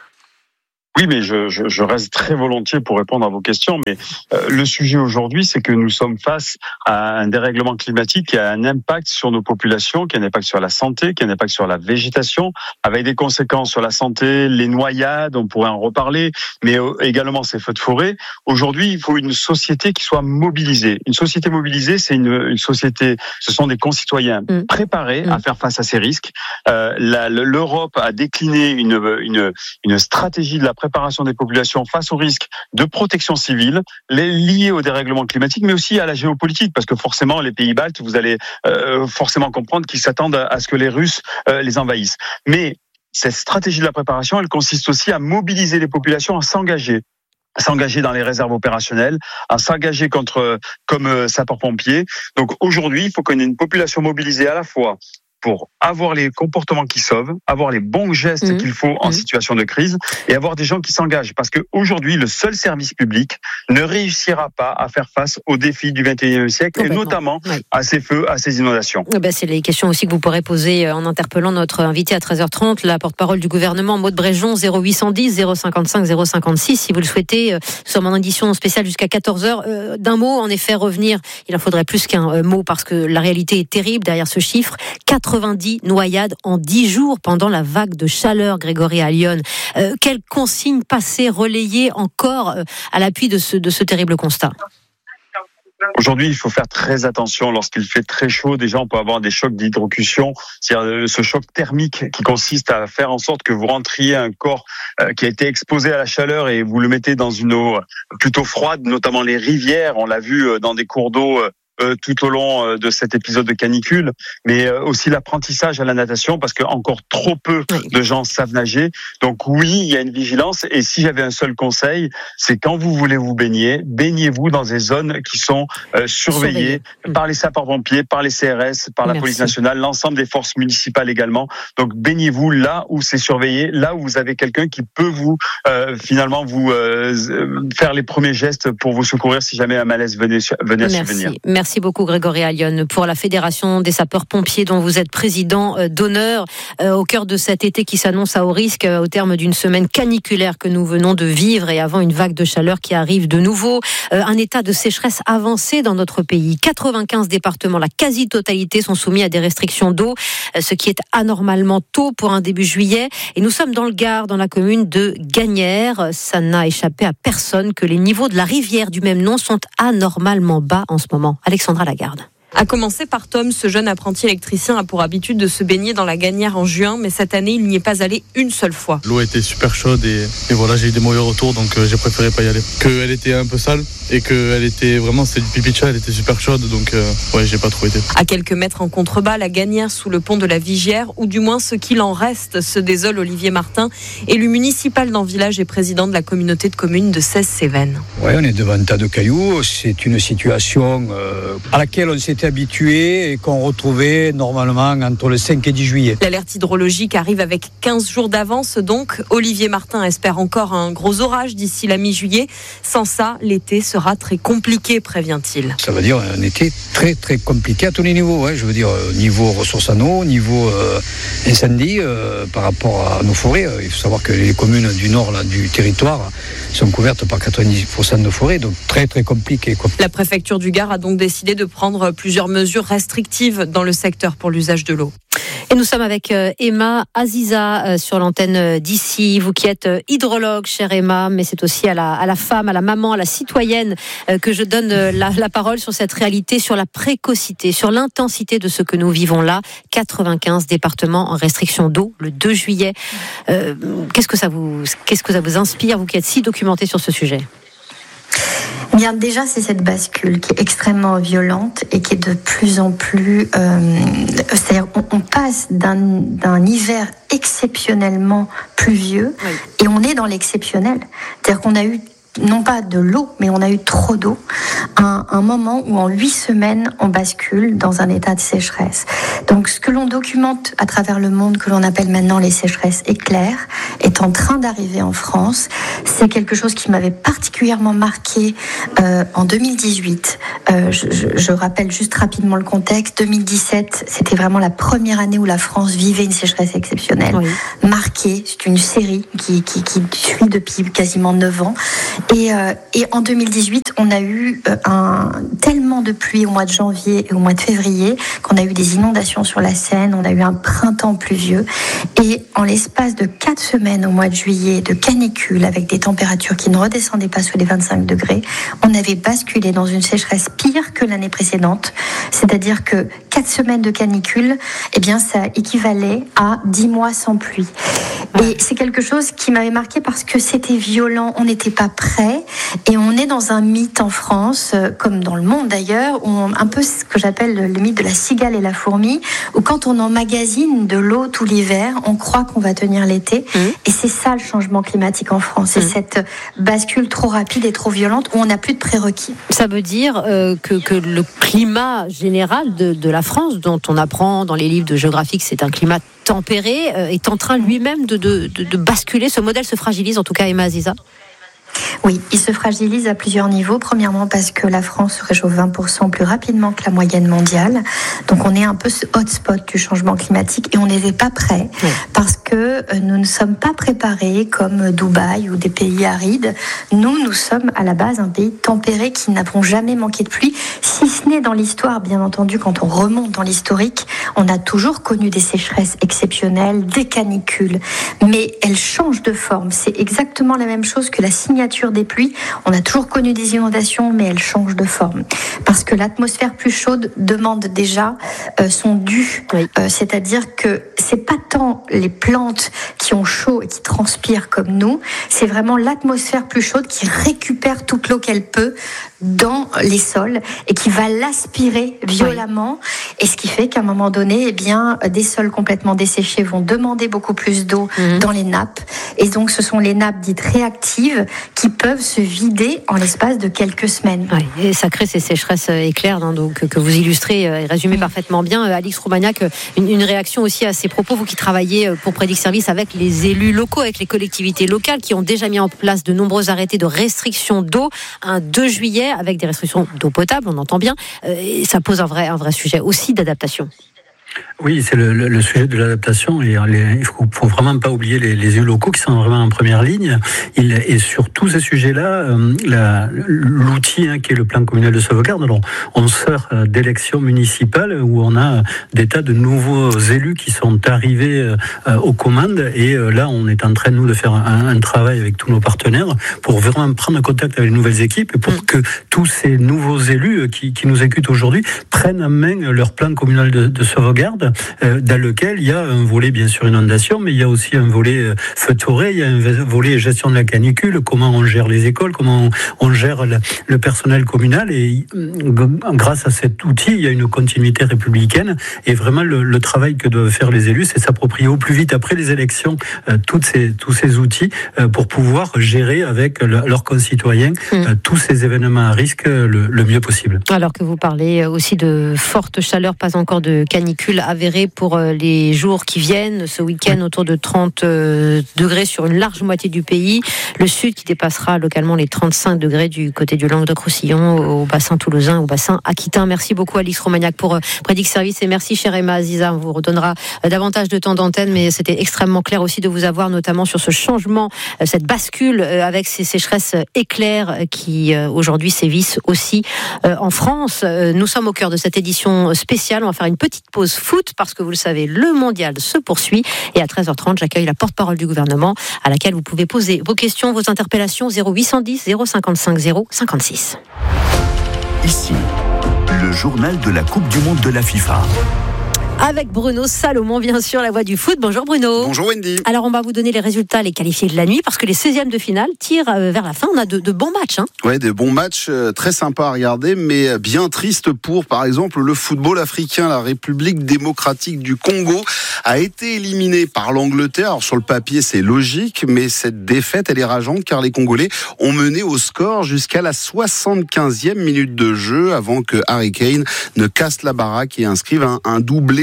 Oui, mais je, je, je reste très volontiers pour répondre à vos questions. Mais euh, le sujet aujourd'hui, c'est que nous sommes face à un dérèglement climatique qui a un impact sur nos populations, qui a un impact sur la santé, qui a un impact sur la végétation, avec des conséquences sur la santé, les noyades, on pourrait en reparler, mais également ces feux de forêt. Aujourd'hui, il faut une société qui soit mobilisée. Une société mobilisée, c'est une, une société, ce sont des concitoyens mmh. préparés mmh. à faire face à ces risques. Euh, la, l'Europe a décliné une, une, une stratégie de la préparation des populations face aux risques de protection civile, les liés au dérèglement climatique, mais aussi à la géopolitique, parce que forcément, les pays baltes, vous allez euh, forcément comprendre qu'ils s'attendent à, à ce que les Russes euh, les envahissent. Mais cette stratégie de la préparation, elle consiste aussi à mobiliser les populations à s'engager. À s'engager dans les réserves opérationnelles, à s'engager contre, comme euh, sapeurs-pompiers. Donc aujourd'hui, il faut qu'on ait une population mobilisée à la fois pour avoir les comportements qui sauvent, avoir les bons gestes mmh. qu'il faut en mmh. situation de crise et avoir des gens qui s'engagent. Parce qu'aujourd'hui, le seul service public ne réussira pas à faire face aux défis du vingt et unième siècle et notamment oui. à ces feux, à ces inondations. Eh ben, c'est les questions aussi que vous pourrez poser en interpellant notre invité à treize heures trente, la porte-parole du gouvernement, Maud Bréjon, zéro huit cent dix, zéro cinquante-cinq, zéro cinquante-six. Si vous le souhaitez, nous sommes en édition spéciale jusqu'à quatorze heures. Euh, d'un mot, en effet, revenir, il en faudrait plus qu'un euh, mot parce que la réalité est terrible derrière ce chiffre. quatre-vingt-dix noyades en dix jours pendant la vague de chaleur, Grégory Allione. Euh, quelles consignes passées, relayées encore euh, à l'appui de ce, de ce terrible constat ? Aujourd'hui, il faut faire très attention lorsqu'il fait très chaud. Déjà, on peut avoir des chocs d'hydrocution, c'est-à-dire ce choc thermique qui consiste à faire en sorte que vous rentriez un corps qui a été exposé à la chaleur et vous le mettez dans une eau plutôt froide, notamment les rivières. On l'a vu dans des cours d'eau tout au long de cet épisode de canicule, mais aussi l'apprentissage à la natation parce que encore trop peu de gens savent nager. Donc oui, il y a une vigilance et si j'avais un seul conseil, c'est quand vous voulez vous baigner, baignez-vous dans des zones qui sont euh, surveillées Surveillé. par les sapeurs-pompiers, par les C R S, par la Merci. police nationale, l'ensemble des forces municipales également. Donc baignez-vous là où c'est surveillé, là où vous avez quelqu'un qui peut vous euh, finalement vous euh, faire les premiers gestes pour vous secourir si jamais un malaise venait, venait à Merci. survenir. Merci beaucoup Grégory Allione pour la Fédération des sapeurs-pompiers dont vous êtes président d'honneur euh, au cœur de cet été qui s'annonce à haut risque euh, au terme d'une semaine caniculaire que nous venons de vivre et avant une vague de chaleur qui arrive de nouveau. Euh, un état de sécheresse avancé dans notre pays. quatre-vingt-quinze départements, la quasi-totalité sont soumis à des restrictions d'eau, euh, ce qui est anormalement tôt pour un début juillet. Et nous sommes dans le Gard, dans la commune de Gagnères. Ça n'a échappé à personne que les niveaux de la rivière du même nom sont anormalement bas en ce moment. Alexandra Lagarde. À commencer par Tom, ce jeune apprenti électricien a pour habitude de se baigner dans la Gagnère en juin, mais cette année, il n'y est pas allé une seule fois. L'eau était super chaude et, et voilà, j'ai eu des mauvais retours, donc euh, j'ai préféré pas y aller. Qu'elle était un peu sale et qu'elle était vraiment, c'était du pipi de chat, elle était super chaude, donc euh, ouais, j'ai pas trop été. À quelques mètres en contrebas, la Gagnère sous le pont de la Vigière, ou du moins ce qu'il en reste, se désole Olivier Martin, élu municipal dans le village et président de la communauté de communes de Cèze-Cévennes. Ouais, on est devant un tas de cailloux, c'est une situation euh, à laquelle on s'était habitué et qu'on retrouvait normalement entre le cinq et dix juillet. L'alerte hydrologique arrive avec quinze jours d'avance, donc Olivier Martin espère encore un gros orage d'ici la mi-juillet. Sans ça, l'été sera très compliqué, prévient-il. Ça veut dire un été très très compliqué à tous les niveaux. Hein. Je veux dire, niveau ressources en eau, niveau euh, incendie, euh, par rapport à nos forêts. Il faut savoir que les communes du nord là, du territoire sont couvertes par quatre-vingt-dix pour cent de forêts, donc très très compliqué. Quoi. La préfecture du Gard a donc décidé de prendre plusieurs mesures restrictives dans le secteur pour l'usage de l'eau. Et nous sommes avec Emma Aziza sur l'antenne d'ici. Vous qui êtes hydrologue, chère Emma, mais c'est aussi à la, à la femme, à la maman, à la citoyenne que je donne la, la parole sur cette réalité, sur la précocité, sur l'intensité de ce que nous vivons là. quatre-vingt-quinze départements en restriction d'eau le deux juillet. Euh, qu'est-ce que ça vous, qu'est-ce que ça vous inspire, vous qui êtes si documenté sur ce sujet ? Bien, déjà, c'est cette bascule qui est extrêmement violente et qui est de plus en plus... Euh, c'est-à-dire, on, on passe d'un, d'un hiver exceptionnellement pluvieux oui. et on est dans l'exceptionnel. C'est-à-dire qu'on a eu non pas de l'eau, mais on a eu trop d'eau. Un, un moment où en huit semaines, on bascule dans un état de sécheresse. Donc, ce que l'on documente à travers le monde, que l'on appelle maintenant les sécheresses éclairs, est en train d'arriver en France. C'est quelque chose qui m'avait particulièrement marqué euh, en deux mille dix-huit. Euh, je, je, je rappelle juste rapidement le contexte. deux mille dix-sept, c'était vraiment la première année où la France vivait une sécheresse exceptionnelle. Oui. Marquée, c'est une série qui, qui, qui suit depuis quasiment neuf ans. Et, euh, et en deux mille dix-huit, on a eu euh, un, tellement de pluie au mois de janvier et au mois de février qu'on a eu des inondations sur la Seine, on a eu un printemps pluvieux. Et en l'espace de quatre semaines au mois de juillet, de canicule, avec des températures qui ne redescendaient pas sous les vingt-cinq degrés, on avait basculé dans une sécheresse pire que l'année précédente. C'est-à-dire que quatre semaines de canicule, eh bien, ça équivalait à dix mois sans pluie. Et c'est quelque chose qui m'avait marqué parce que c'était violent, on n'était pas prêt, et on est dans un mythe en France, comme dans le monde d'ailleurs, où on, un peu ce que j'appelle le mythe de la cigale et la fourmi, où quand on emmagasine de l'eau tout l'hiver, on croit qu'on va tenir l'été, mmh. et c'est ça le changement climatique en France, c'est mmh. cette bascule trop rapide et trop violente où on n'a plus de prérequis. Ça veut dire euh, que, que le climat général de, de la France, dont on apprend dans les livres de géographie que c'est un climat tempéré, euh, est en train lui-même de, de, de, de basculer. Ce modèle se fragilise, en tout cas, Emma Aziza. Oui, il se fragilise à plusieurs niveaux. Premièrement, parce que la France se réchauffe vingt pour cent plus rapidement que la moyenne mondiale. Donc, on est un peu ce hotspot du changement climatique et on n'était pas prêt oui. parce que nous ne sommes pas préparés comme Dubaï ou des pays arides. Nous, nous sommes à la base un pays tempéré qui n'avons jamais manqué de pluie, si ce n'est dans l'histoire, bien entendu, quand on remonte dans l'historique, on a toujours connu des sécheresses exceptionnelles, des canicules, mais elles changent de forme. C'est exactement la même chose que la signature des pluies. On a toujours connu des inondations, mais elles changent de forme. Parce que l'atmosphère plus chaude demande déjà euh, son dû. Oui. Euh, c'est-à-dire que c'est pas tant les plantes qui ont chaud et qui transpirent comme nous, c'est vraiment l'atmosphère plus chaude qui récupère toute l'eau qu'elle peut dans les sols et qui va l'aspirer violemment. Oui. Et ce qui fait qu'à un moment donné, eh bien, des sols complètement desséchés vont demander beaucoup plus d'eau mmh. dans les nappes. Et donc, ce sont les nappes dites réactives qui peuvent se vider en l'espace de quelques semaines. Oui, et ça crée ces sécheresses éclairs, hein, donc, que vous illustrez et résumez mmh. parfaitement bien. Alix Roumaniac, une, une réaction aussi à ces propos, vous qui travaillez pour Prédic Service avec les élus locaux, avec les collectivités locales qui ont déjà mis en place de nombreux arrêtés de restriction d'eau, un deux juillet, avec des restrictions d'eau potable, on entend bien, et ça pose un vrai, un vrai sujet aussi d'adaptation. Oui, c'est le, le, le sujet de l'adaptation et les, il faut, faut vraiment pas oublier les, les élus locaux qui sont vraiment en première ligne. Il, et sur tous ces sujets-là, euh, la, l'outil hein, qui est le plan communal de sauvegarde, alors on sort d'élections municipales où on a des tas de nouveaux élus qui sont arrivés euh, aux commandes et euh, là on est en train nous de faire un, un travail avec tous nos partenaires pour vraiment prendre contact avec les nouvelles équipes et pour mmh. que tous ces nouveaux élus qui, qui nous écoutent aujourd'hui prennent en main leur plan communal de, de sauvegarde. Dans lequel il y a un volet bien sûr inondation, mais il y a aussi un volet feu de forêt, il y a un volet gestion de la canicule, comment on gère les écoles, comment on gère le personnel communal, et grâce à cet outil, il y a une continuité républicaine, et vraiment le, le travail que doivent faire les élus, c'est s'approprier au plus vite après les élections euh, toutes ces, tous ces outils euh, pour pouvoir gérer avec le, leurs concitoyens mmh. euh, tous ces événements à risque le, le mieux possible. Alors que vous parlez aussi de forte chaleur, pas encore de canicule avérée pour les jours qui viennent, ce week-end autour de trente degrés sur une large moitié du pays, le sud qui dépassera localement les trente-cinq degrés du côté du Languedoc-Roussillon, au bassin toulousain, au bassin aquitain. Merci beaucoup Alix Roumaniac pour Prédic Service et merci chère Emma Aziza, on vous redonnera davantage de temps d'antenne, mais c'était extrêmement clair aussi de vous avoir notamment sur ce changement, cette bascule avec ces sécheresses éclairs qui aujourd'hui sévissent aussi en France. Nous sommes au cœur de cette édition spéciale, on va faire une petite pause foot parce que vous le savez, le mondial se poursuit et à treize heures trente, j'accueille la porte-parole du gouvernement à laquelle vous pouvez poser vos questions, vos interpellations zéro huit cent dix zéro cinquante-cinq zéro cinquante-six. Ici, le journal de la Coupe du Monde de la FIFA. Avec Bruno Salomon, bien sûr, la voix du foot. Bonjour Bruno. Bonjour Wendy. Alors on va vous donner les résultats, les qualifiés de la nuit, parce que les seizièmes de finale tirent vers la fin. On a de, de bons matchs. Hein. Ouais, des bons matchs, euh, très sympas à regarder, mais bien tristes pour, par exemple, le football africain. La République démocratique du Congo a été éliminée par l'Angleterre. Alors sur le papier, c'est logique, mais cette défaite, elle est rageante, car les Congolais ont mené au score jusqu'à la soixante-quinzième minute de jeu, avant que Harry Kane ne casse la baraque et inscrive un, un doublé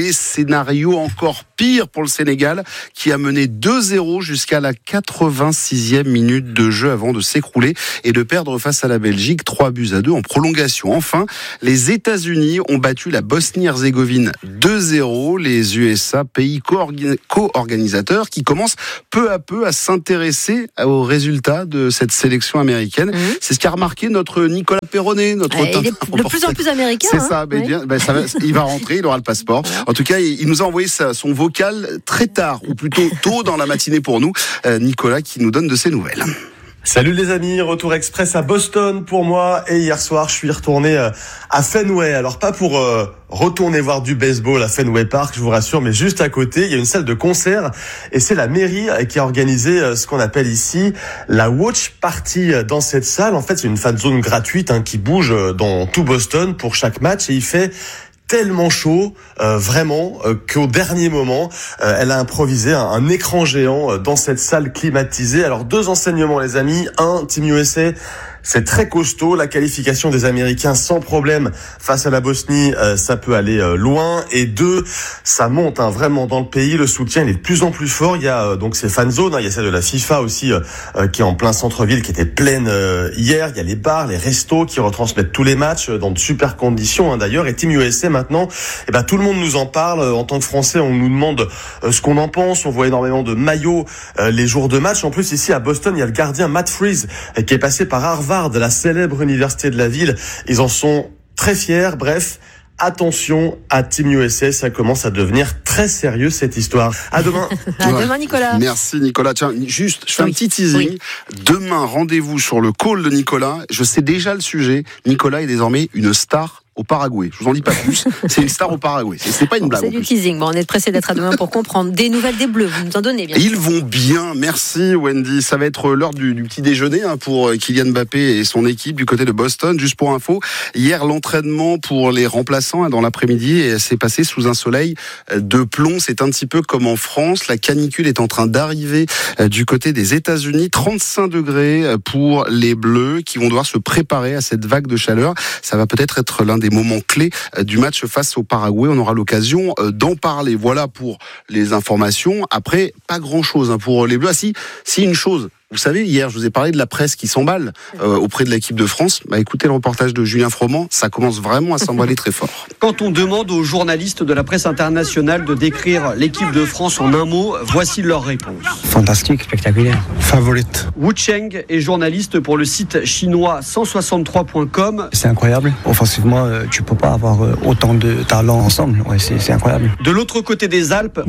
déroulé. Scénario encore pire pour le Sénégal qui a mené deux zéro jusqu'à la quatre-vingt-sixième minute de jeu avant de s'écrouler et de perdre face à la Belgique trois buts à deux en prolongation. Enfin, les États-Unis ont battu la Bosnie-Herzégovine deux zéro. Les U S A, pays co-organisateurs, qui commencent peu à peu à s'intéresser aux résultats de cette sélection américaine. Mmh. C'est ce qu'a remarqué notre Nicolas Perronnet, notre ah, il est de plus en plus américain. C'est hein, ça, ben oui. bien, ben ça va, il va rentrer, il aura le passeport. Voilà. En tout cas, il, il nous a envoyé sa, son vocal très tard, ou plutôt tôt dans la matinée pour nous. Euh, Nicolas qui nous donne de ses nouvelles. Salut les amis, retour express à Boston pour moi et hier soir je suis retourné à Fenway. Alors pas pour euh, retourner voir du baseball à Fenway Park, je vous rassure, mais juste à côté il y a une salle de concert et c'est la mairie qui a organisé ce qu'on appelle ici la Watch Party dans cette salle. En fait c'est une fan zone gratuite hein, qui bouge dans tout Boston pour chaque match et il fait tellement chaud, euh, vraiment, euh, qu'au dernier moment, euh, elle a improvisé un, un écran géant euh, dans cette salle climatisée. Alors deux enseignements les amis, un, Team U S A, c'est très costaud, la qualification des Américains sans problème face à la Bosnie, euh, ça peut aller euh, loin. Et deux, ça monte hein, vraiment dans le pays, le soutien il est de plus en plus fort. Il y a euh, donc ces fan zones, hein, il y a celle de la FIFA aussi euh, euh, qui est en plein centre-ville, qui était pleine euh, hier. Il y a les bars, les restos qui retransmettent tous les matchs euh, dans de super conditions hein, d'ailleurs. Et Team U S A maintenant, eh ben tout le monde nous en parle. En tant que Français, on nous demande euh, ce qu'on en pense. On voit énormément de maillots euh, les jours de match. En plus ici à Boston, il y a le gardien Matt Freese euh, qui est passé par Harvard, de la célèbre université de la ville. Ils en sont très fiers. Bref, attention à Team U S A, ça commence à devenir très sérieux cette histoire. À demain. À demain Nicolas. Merci Nicolas. Tiens, juste, je fais oui. un petit teasing. Oui. Demain, rendez-vous sur le call de Nicolas. Je sais déjà le sujet. Nicolas est désormais une star au Paraguay. Je vous en dis pas plus. C'est une star au Paraguay. C'est, c'est pas une bon, blague. C'est du teasing. Bon, on est pressé d'être à demain pour comprendre. Des nouvelles des Bleus, vous nous en donnez bien. Ils vont bien. Merci Wendy. Ça va être l'heure du, du petit déjeuner hein, pour Kylian Mbappé et son équipe du côté de Boston. Juste pour info, hier l'entraînement pour les remplaçants hein, dans l'après-midi et s'est passé sous un soleil de plomb. C'est un petit peu comme en France. La canicule est en train d'arriver euh, du côté des États-Unis. trente-cinq degrés pour les Bleus qui vont devoir se préparer à cette vague de chaleur. Ça va peut-être être l'un des moments clés du match face au Paraguay. On aura l'occasion d'en parler. Voilà pour les informations. Après, pas grand-chose pour les Bleus. Ah si, si une chose. Vous savez, hier, je vous ai parlé de la presse qui s'emballe euh, auprès de l'équipe de France. Bah, écoutez le reportage de Julien Froment, ça commence vraiment à s'emballer très fort. Quand on demande aux journalistes de la presse internationale de décrire l'équipe de France en un mot, voici leur réponse. Fantastique, spectaculaire. Favorite. Wu Cheng est journaliste pour le site chinois cent soixante-trois point com. C'est incroyable. Offensivement, euh, tu peux pas avoir euh, autant de talents ensemble. Ouais, c'est, c'est incroyable. De l'autre côté des Alpes,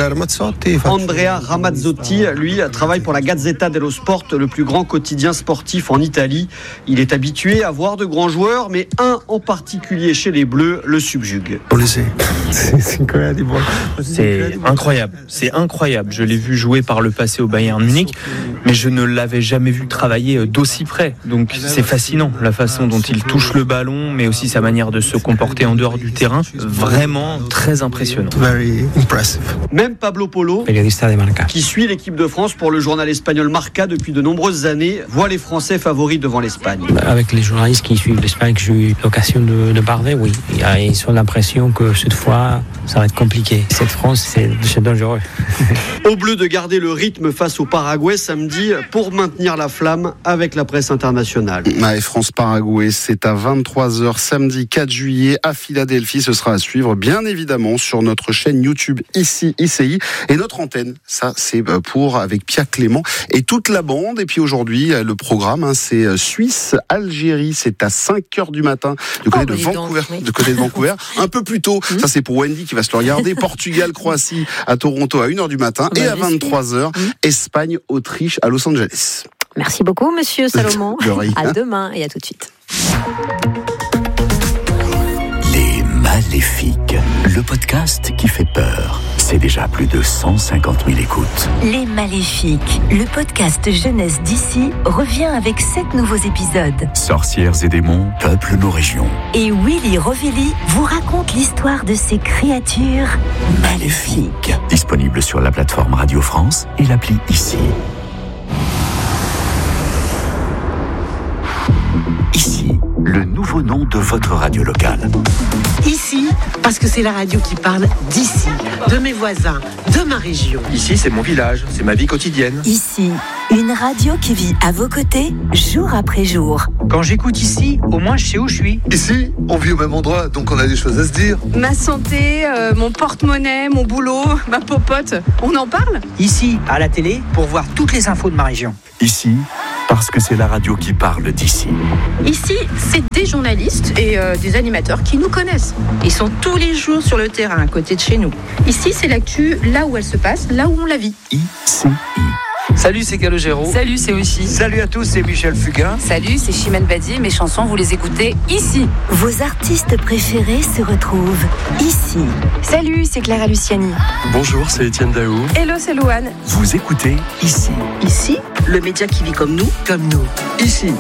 Andrea Ramazzotti, lui, travaille pour la Gazzetta dello Sport, le plus grand quotidien sportif en Italie. Il est habitué à voir de grands joueurs, mais un en particulier chez les Bleus le subjugue. C'est incroyable. C'est incroyable. C'est incroyable. Je l'ai vu jouer par le passé au Bayern Munich, mais je ne l'avais jamais vu travailler d'aussi près. Donc c'est fascinant, la façon dont il touche le ballon, mais aussi sa manière de se comporter en dehors du terrain. Vraiment très impressionnant. Même Pablo Polo, qui suit l'équipe de France pour le journal espagnol Marca depuis de nombreuses années, voit les Français favoris devant l'Espagne. Avec les journalistes qui suivent l'Espagne, que j'ai eu l'occasion de, de parler, oui. Ils ont l'impression que cette fois, ça va être compliqué. Cette France, c'est, c'est dangereux. Aux Bleus de garder le rythme face au Paraguay samedi pour maintenir la flamme avec la presse internationale. Ouais, France-Paraguay, c'est à vingt-trois heures samedi quatre juillet à Philadelphie. Ce sera à suivre bien évidemment sur notre chaîne YouTube ici, I C I, et notre antenne. Ça, c'est pour avec Pierre Clément et toute la bande. Et puis aujourd'hui, le programme, hein, c'est Suisse-Algérie. C'est à cinq heures du matin du côté, oh, de, Vancouver, donc, oui. du côté de Vancouver. Un peu plus tôt. Ça, c'est pour Wendy qui va se le regarder. Portugal-Croatie à Toronto à une heure du matin. Bah, et à vingt-trois heures, Espagne-Autriche à Los Angeles. Merci beaucoup, monsieur Salomon. À demain et à tout de suite. Les Maléfiques, le podcast qui fait peur. C'est déjà plus de cent cinquante mille écoutes. Les Maléfiques, le podcast jeunesse d'ici, revient avec sept nouveaux épisodes. Sorcières et démons peuplent nos régions. Et Willy Rovelli vous raconte l'histoire de ces créatures maléfiques. Disponible sur la plateforme Radio France et l'appli Ici. Ici, le nouveau nom de votre radio locale. Ici, parce que c'est la radio qui parle d'ici, de mes voisins, de ma région. Ici, c'est mon village, c'est ma vie quotidienne. Ici, une radio qui vit à vos côtés, jour après jour. Quand j'écoute ici, au moins je sais où je suis. Ici, on vit au même endroit, donc on a des choses à se dire. Ma santé, euh, mon porte-monnaie, mon boulot, ma popote, on en parle ? Ici, à la télé, pour voir toutes les infos de ma région. Ici, parce que c'est la radio qui parle d'ici. Ici, c'est des journalistes et euh, des animateurs qui nous connaissent. Ils sont tous les jours sur le terrain, à côté de chez nous. Ici, c'est l'actu, là où elle se passe, là où on la vit. I C I. Salut, c'est Calogero. Salut, c'est Oshi. Salut à tous, c'est Michel Fugain. Salut, c'est Chimène Badi. Mes chansons, vous les écoutez ici. Vos artistes préférés se retrouvent ici. Salut, c'est Clara Luciani. Bonjour, c'est Étienne Daou. Hello, c'est Louane. Vous écoutez ici. Ici, le média qui vit comme nous, comme nous. Ici.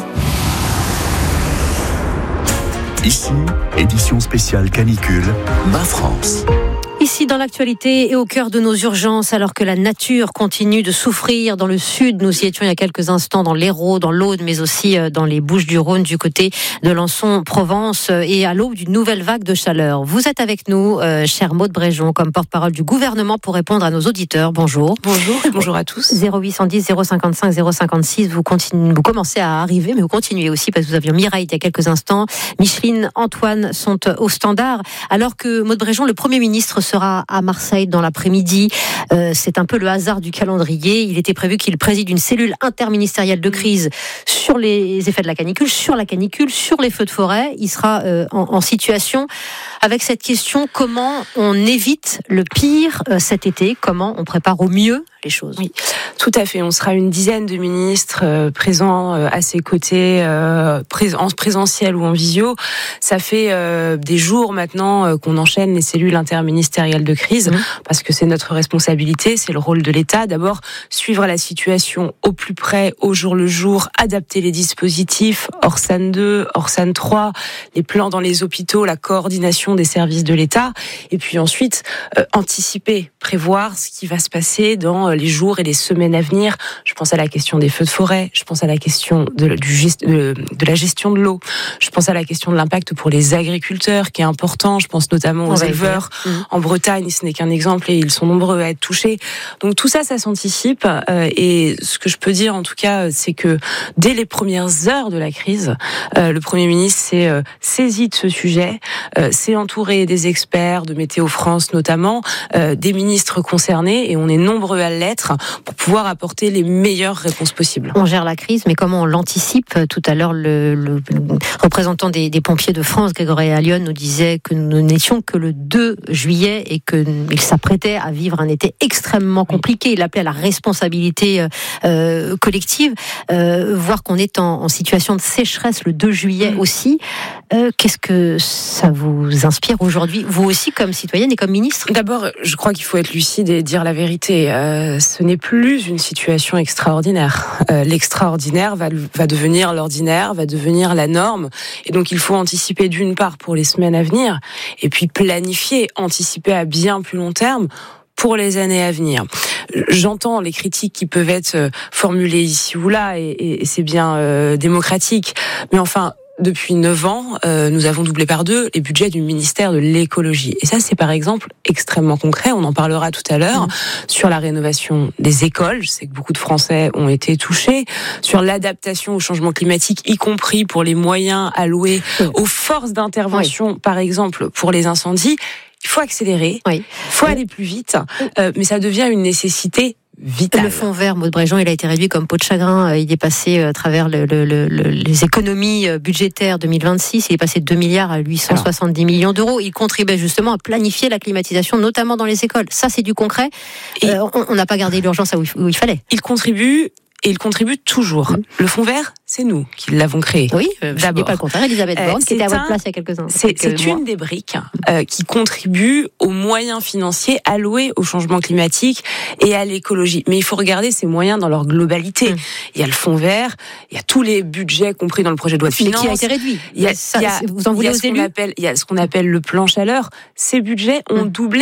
Ici, édition spéciale canicule, Ma France. Ici dans l'actualité et au cœur de nos urgences, alors que la nature continue de souffrir dans le sud, nous y étions il y a quelques instants dans l'Hérault, dans l'Aude, mais aussi dans les Bouches-du-Rhône, du côté de Lançon, Provence, et à l'aube d'une nouvelle vague de chaleur. Vous êtes avec nous, euh, chère Maude Bréjon, comme porte-parole du gouvernement pour répondre à nos auditeurs. Bonjour. Bonjour et bonjour à tous. zéro huit cent dix, zéro cinquante-cinq, zéro cinquante-six, vous, continuez, vous commencez à arriver, mais vous continuez aussi parce que vous aviez Mireille il y a quelques instants. Micheline, Antoine sont au standard, alors que Maude Bréjon, le Premier ministre, sera à Marseille dans l'après-midi. Euh, c'est un peu le hasard du calendrier. Il était prévu qu'il préside une cellule interministérielle de crise sur les effets de la canicule, sur la canicule, sur les feux de forêt. Il sera euh, en, en situation avec cette question, comment on évite le pire euh, cet été, comment on prépare au mieux les choses. Oui, tout à fait. On sera une dizaine de ministres euh, présents euh, à ses côtés, euh, pré- en présentiel ou en visio. Ça fait euh, des jours maintenant euh, qu'on enchaîne les cellules interministérielles de crise, mmh. parce que c'est notre responsabilité, c'est le rôle de l'État. D'abord, suivre la situation au plus près, au jour le jour, adapter les dispositifs, Orsan deux, Orsan trois, les plans dans les hôpitaux, la coordination des services de l'État, et puis ensuite, euh, anticiper, prévoir ce qui va se passer dans les jours et les semaines à venir. Je pense à la question des feux de forêt, je pense à la question de, du gest, de, de la gestion de l'eau, je pense à la question de l'impact pour les agriculteurs qui est important, je pense notamment aux éleveurs mmh. en Bretagne, ce n'est qu'un exemple et ils sont nombreux à être touchés. Donc tout ça, ça s'anticipe euh, et ce que je peux dire en tout cas, c'est que dès les premières heures de la crise, euh, le Premier ministre s'est euh, saisi de ce sujet, euh, s'est entouré des experts, de Météo France notamment, euh, des ministres concernés et on est nombreux à l'être pour pouvoir apporter les meilleures réponses possibles. On gère la crise, mais comment on l'anticipe ? Tout à l'heure, le, le, le représentant des, des pompiers de France, Grégory Allione, nous disait que nous n'étions que le deux juillet et qu'il s'apprêtait à vivre un été extrêmement compliqué. Il appelait à la responsabilité euh, collective, euh, voir qu'on est en, en situation de sécheresse le deux juillet mmh. aussi. Euh, qu'est-ce que ça vous inspire aujourd'hui, vous aussi comme citoyenne et comme ministre ? D'abord, je crois qu'il faut être lucide et dire la vérité. Euh, ce n'est plus une situation extraordinaire. Euh, l'extraordinaire va, va devenir l'ordinaire, va devenir la norme. Et donc, il faut anticiper d'une part pour les semaines à venir, et puis planifier, anticiper à bien plus long terme pour les années à venir. J'entends les critiques qui peuvent être formulées ici ou là, et, et c'est bien euh, démocratique. Mais enfin, depuis neuf ans, euh, nous avons doublé par deux les budgets du ministère de l'écologie. Et ça, c'est par exemple extrêmement concret. On en parlera tout à l'heure. Mmh. Sur la rénovation des écoles. Je sais que beaucoup de Français ont été touchés. Sur l'adaptation au changement climatique, y compris pour les moyens alloués mmh. aux forces d'intervention, oui. par exemple, pour les incendies. Il faut accélérer. Il oui. faut oui. aller plus vite. Euh, mais ça devient une nécessité vital. Le fonds vert, Maude Bréjon, il a été réduit comme peau de chagrin. Il est passé à travers le, le, le, les économies budgétaires deux mille vingt-six. Il est passé de deux milliards à huit cent soixante-dix Alors. millions d'euros. Il contribuait justement à planifier la climatisation, notamment dans les écoles. Ça, c'est du concret. Et euh, on n'a pas gardé l'urgence où il, où il fallait. Il contribue. Et il contribue toujours. Mmh. Le fonds vert, c'est nous qui l'avons créé. Oui, je ne dis pas le contraire. Elisabeth Borne, euh, qui était à votre place il y a quelques instants. C'est, c'est une des briques euh, qui contribue aux moyens financiers alloués au changement climatique et à l'écologie. Mais il faut regarder ces moyens dans leur globalité. Mmh. Il y a le fonds vert, il y a tous les budgets compris dans le projet de loi de finances. Mais qui a été réduit. Il y a, ça, il y a, vous en voulez aux élus ? Appelle, il y a ce qu'on appelle le plan chaleur. Ces budgets ont mmh. doublé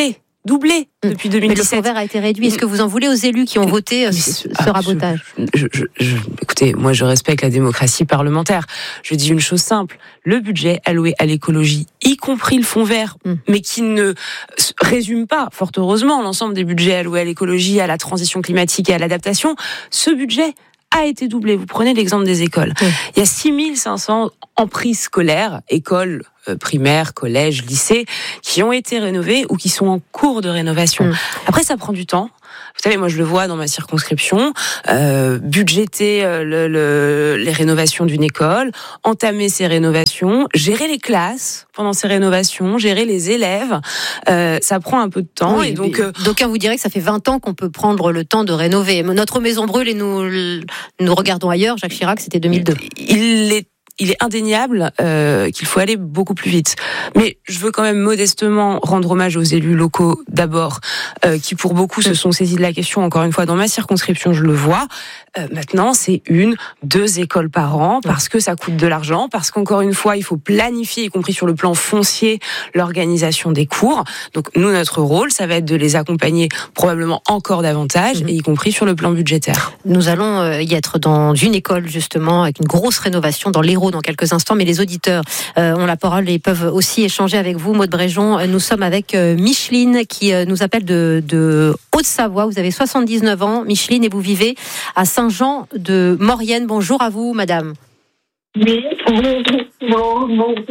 doublé depuis deux mille dix-sept. Mais le fonds vert a été réduit. Est-ce que vous en voulez aux élus qui ont voté ce, ce ah, rabotage je, je, je, Écoutez, moi je respecte la démocratie parlementaire. Je dis une chose simple, le budget alloué à l'écologie, y compris le fonds vert, mm. mais qui ne résume pas, fort heureusement, l'ensemble des budgets alloués à l'écologie, à la transition climatique et à l'adaptation, ce budget a été doublé. Vous prenez l'exemple des écoles. Mm. Il y a six mille cinq cents emprises scolaires, écoles primaires, collèges, lycées, qui ont été rénovés ou qui sont en cours de rénovation. Mmh. Après, ça prend du temps. Vous savez, moi, je le vois dans ma circonscription, euh, budgéter le, le, les rénovations d'une école, entamer ces rénovations, gérer les classes pendant ces rénovations, gérer les élèves, euh, ça prend un peu de temps. Oui, et donc, euh, d'aucuns vous diraient que ça fait vingt ans qu'on peut prendre le temps de rénover. Notre maison brûle et nous, nous regardons ailleurs. Jacques Chirac, c'était deux mille deux. Il est Il est indéniable euh, qu'il faut aller beaucoup plus vite. Mais je veux quand même modestement rendre hommage aux élus locaux d'abord, euh, qui pour beaucoup se sont saisis de la question. Encore une fois, dans ma circonscription, je le vois. Euh, maintenant, c'est une, deux écoles par an, parce que ça coûte de l'argent, parce qu'encore une fois, il faut planifier, y compris sur le plan foncier, l'organisation des cours. Donc nous, notre rôle, ça va être de les accompagner probablement encore davantage, mmh. et y compris sur le plan budgétaire. Nous allons y être dans une école, justement, avec une grosse rénovation dans l'Hérault dans quelques instants, mais les auditeurs euh, ont la parole et peuvent aussi échanger avec vous. Maud Bréjon, nous sommes avec euh, Micheline qui euh, nous appelle de, de Haute-Savoie. Vous avez soixante-dix-neuf ans, Micheline, et vous vivez à Saint-Jean de Maurienne. Bonjour à vous, madame. Oui, bonjour,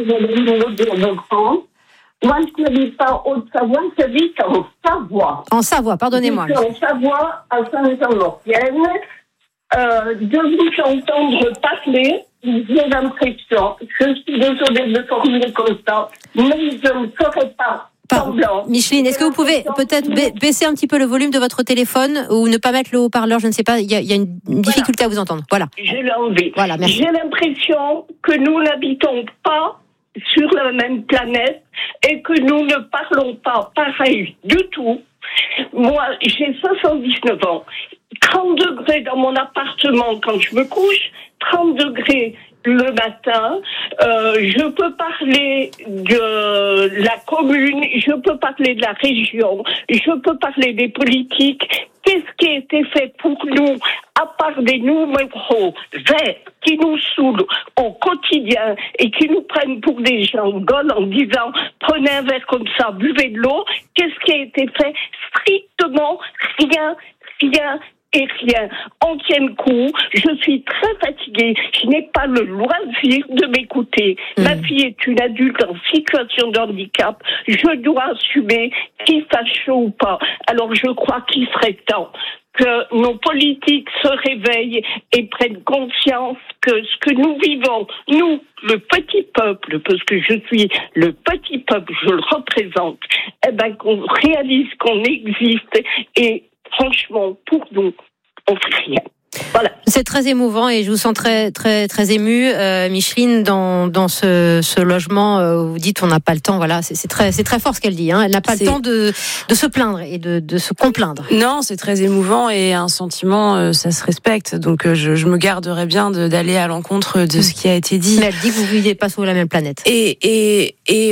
bonjour. Moi, je n'habite pas en Haute-Savoie, j'habite en Savoie. En Savoie, pardonnez-moi. Je suis en Savoie, à Saint-Jean-de-Maurienne. Euh, de vous entendre parler, j'ai l'impression, je suis désolée de formuler comme ça, mais je ne ferai pas semblant. Micheline, est-ce que vous pouvez peut-être baisser un petit peu le volume de votre téléphone ou ne pas mettre le haut-parleur, je ne sais pas, il y a, il y a une, une difficulté voilà. à vous entendre. Voilà. Je l'ai enlevé. Voilà, merci. J'ai l'impression que nous n'habitons pas sur la même planète et que nous ne parlons pas pareil du tout. Moi, j'ai soixante-dix-neuf ans. trente degrés dans mon appartement quand je me couche, trente degrés le matin. Euh, je peux parler de la commune, je peux parler de la région, je peux parler des politiques. Qu'est-ce qui a été fait pour nous, à part des numéros verts qui nous saoulent au quotidien et qui nous prennent pour des gens gaules en disant prenez un verre comme ça, buvez de l'eau. Qu'est-ce qui a été fait? Strictement rien, rien. Et rien. En tienne coup, je suis très fatiguée. Je n'ai pas le loisir de m'écouter. Mmh. Ma fille est une adulte en situation de handicap. Je dois assumer qu'il fasse chaud ou pas. Alors je crois qu'il serait temps que nos politiques se réveillent et prennent conscience que ce que nous vivons, nous, le petit peuple, parce que je suis le petit peuple, je le représente, eh ben qu'on réalise qu'on existe et franchement, pour nous, on ne fait rien. Voilà. C'est très émouvant et je vous sens très très très émue, euh, Micheline, dans dans ce, ce logement euh, où vous dites on n'a pas le temps. Voilà, c'est, c'est très c'est très fort ce qu'elle dit. Hein. Elle n'a pas c'est... le temps de de se plaindre et de de se complaindre. Non, c'est très émouvant et un sentiment, euh, ça se respecte. Donc euh, je, je me garderai bien de, d'aller à l'encontre de ce qui a été dit. Mais elle dit que vous vivez pas sur la même planète. Et et et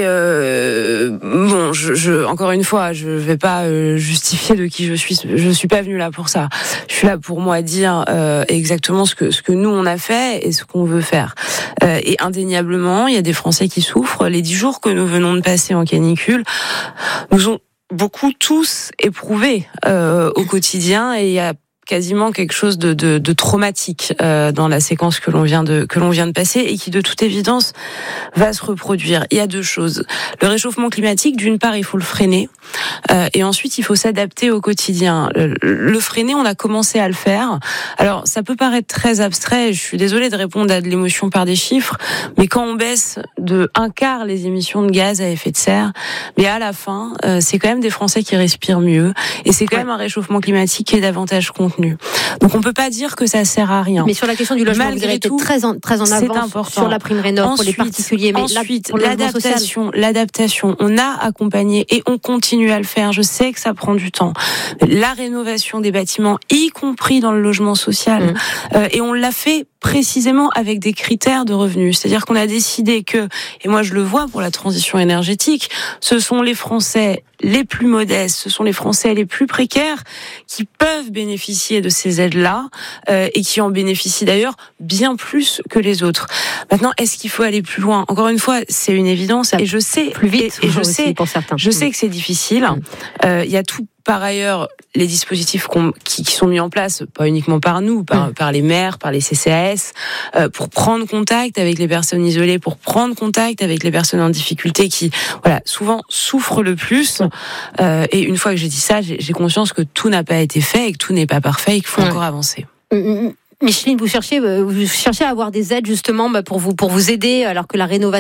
euh, bon, je, je encore une fois, je vais pas euh, justifier de qui je suis. Je suis pas venue là pour ça. Je suis là pour moi dire euh, exactement ce que ce que nous on a fait et ce qu'on veut faire. Euh, et indéniablement, il y a des Français qui souffrent. Les dix jours que nous venons de passer en canicule nous ont beaucoup tous éprouvés euh, au quotidien et il y a quasiment quelque chose de, de, de traumatique euh, dans la séquence que l'on vient de que l'on vient de passer et qui de toute évidence va se reproduire. Il y a deux choses. Le réchauffement climatique, d'une part, il faut le freiner euh, et ensuite il faut s'adapter au quotidien. Le, le freiner, on a commencé à le faire. Alors ça peut paraître très abstrait. Je suis désolée de répondre à de l'émotion par des chiffres, mais quand on baisse de un quart les émissions de gaz à effet de serre, mais à la fin, euh, c'est quand même des Français qui respirent mieux et c'est quand même un réchauffement climatique qui est davantage contenu. contenu. Donc on peut pas dire que ça sert à rien. Mais sur la question du logement, malgré vous avez été tout, très en, très en c'est avance important. sur la prime rénov' pour les Ensuite, particuliers. Mais ensuite, là, pour le logement l'adaptation, social. l'adaptation, on a accompagné et on continue à le faire. Je sais que ça prend du temps. La rénovation des bâtiments, y compris dans le logement social, mmh. euh, et on l'a fait précisément avec des critères de revenus. C'est-à-dire qu'on a décidé que, et moi je le vois pour la transition énergétique, ce sont les Français les plus modestes, ce sont les Français les plus précaires qui peuvent bénéficier de ces aides-là euh, et qui en bénéficient d'ailleurs bien plus que les autres. Maintenant, est-ce qu'il faut aller plus loin ? Encore une fois, c'est une évidence et je sais, plus vite, et, et je sais, pour certains. je sais que c'est difficile. Il euh, y a tout. Par ailleurs, les dispositifs qu'on, qui, qui sont mis en place, pas uniquement par nous, par, mmh. par les maires, par les C C A S, euh, pour prendre contact avec les personnes isolées, pour prendre contact avec les personnes en difficulté qui, voilà, souvent souffrent le plus. Euh, et une fois que j'ai dit ça, j'ai, j'ai conscience que tout n'a pas été fait et que tout n'est pas parfait et qu'il faut mmh. encore avancer. Mmh. Micheline, vous cherchez, vous cherchez à avoir des aides justement pour vous, pour vous aider alors que la rénovation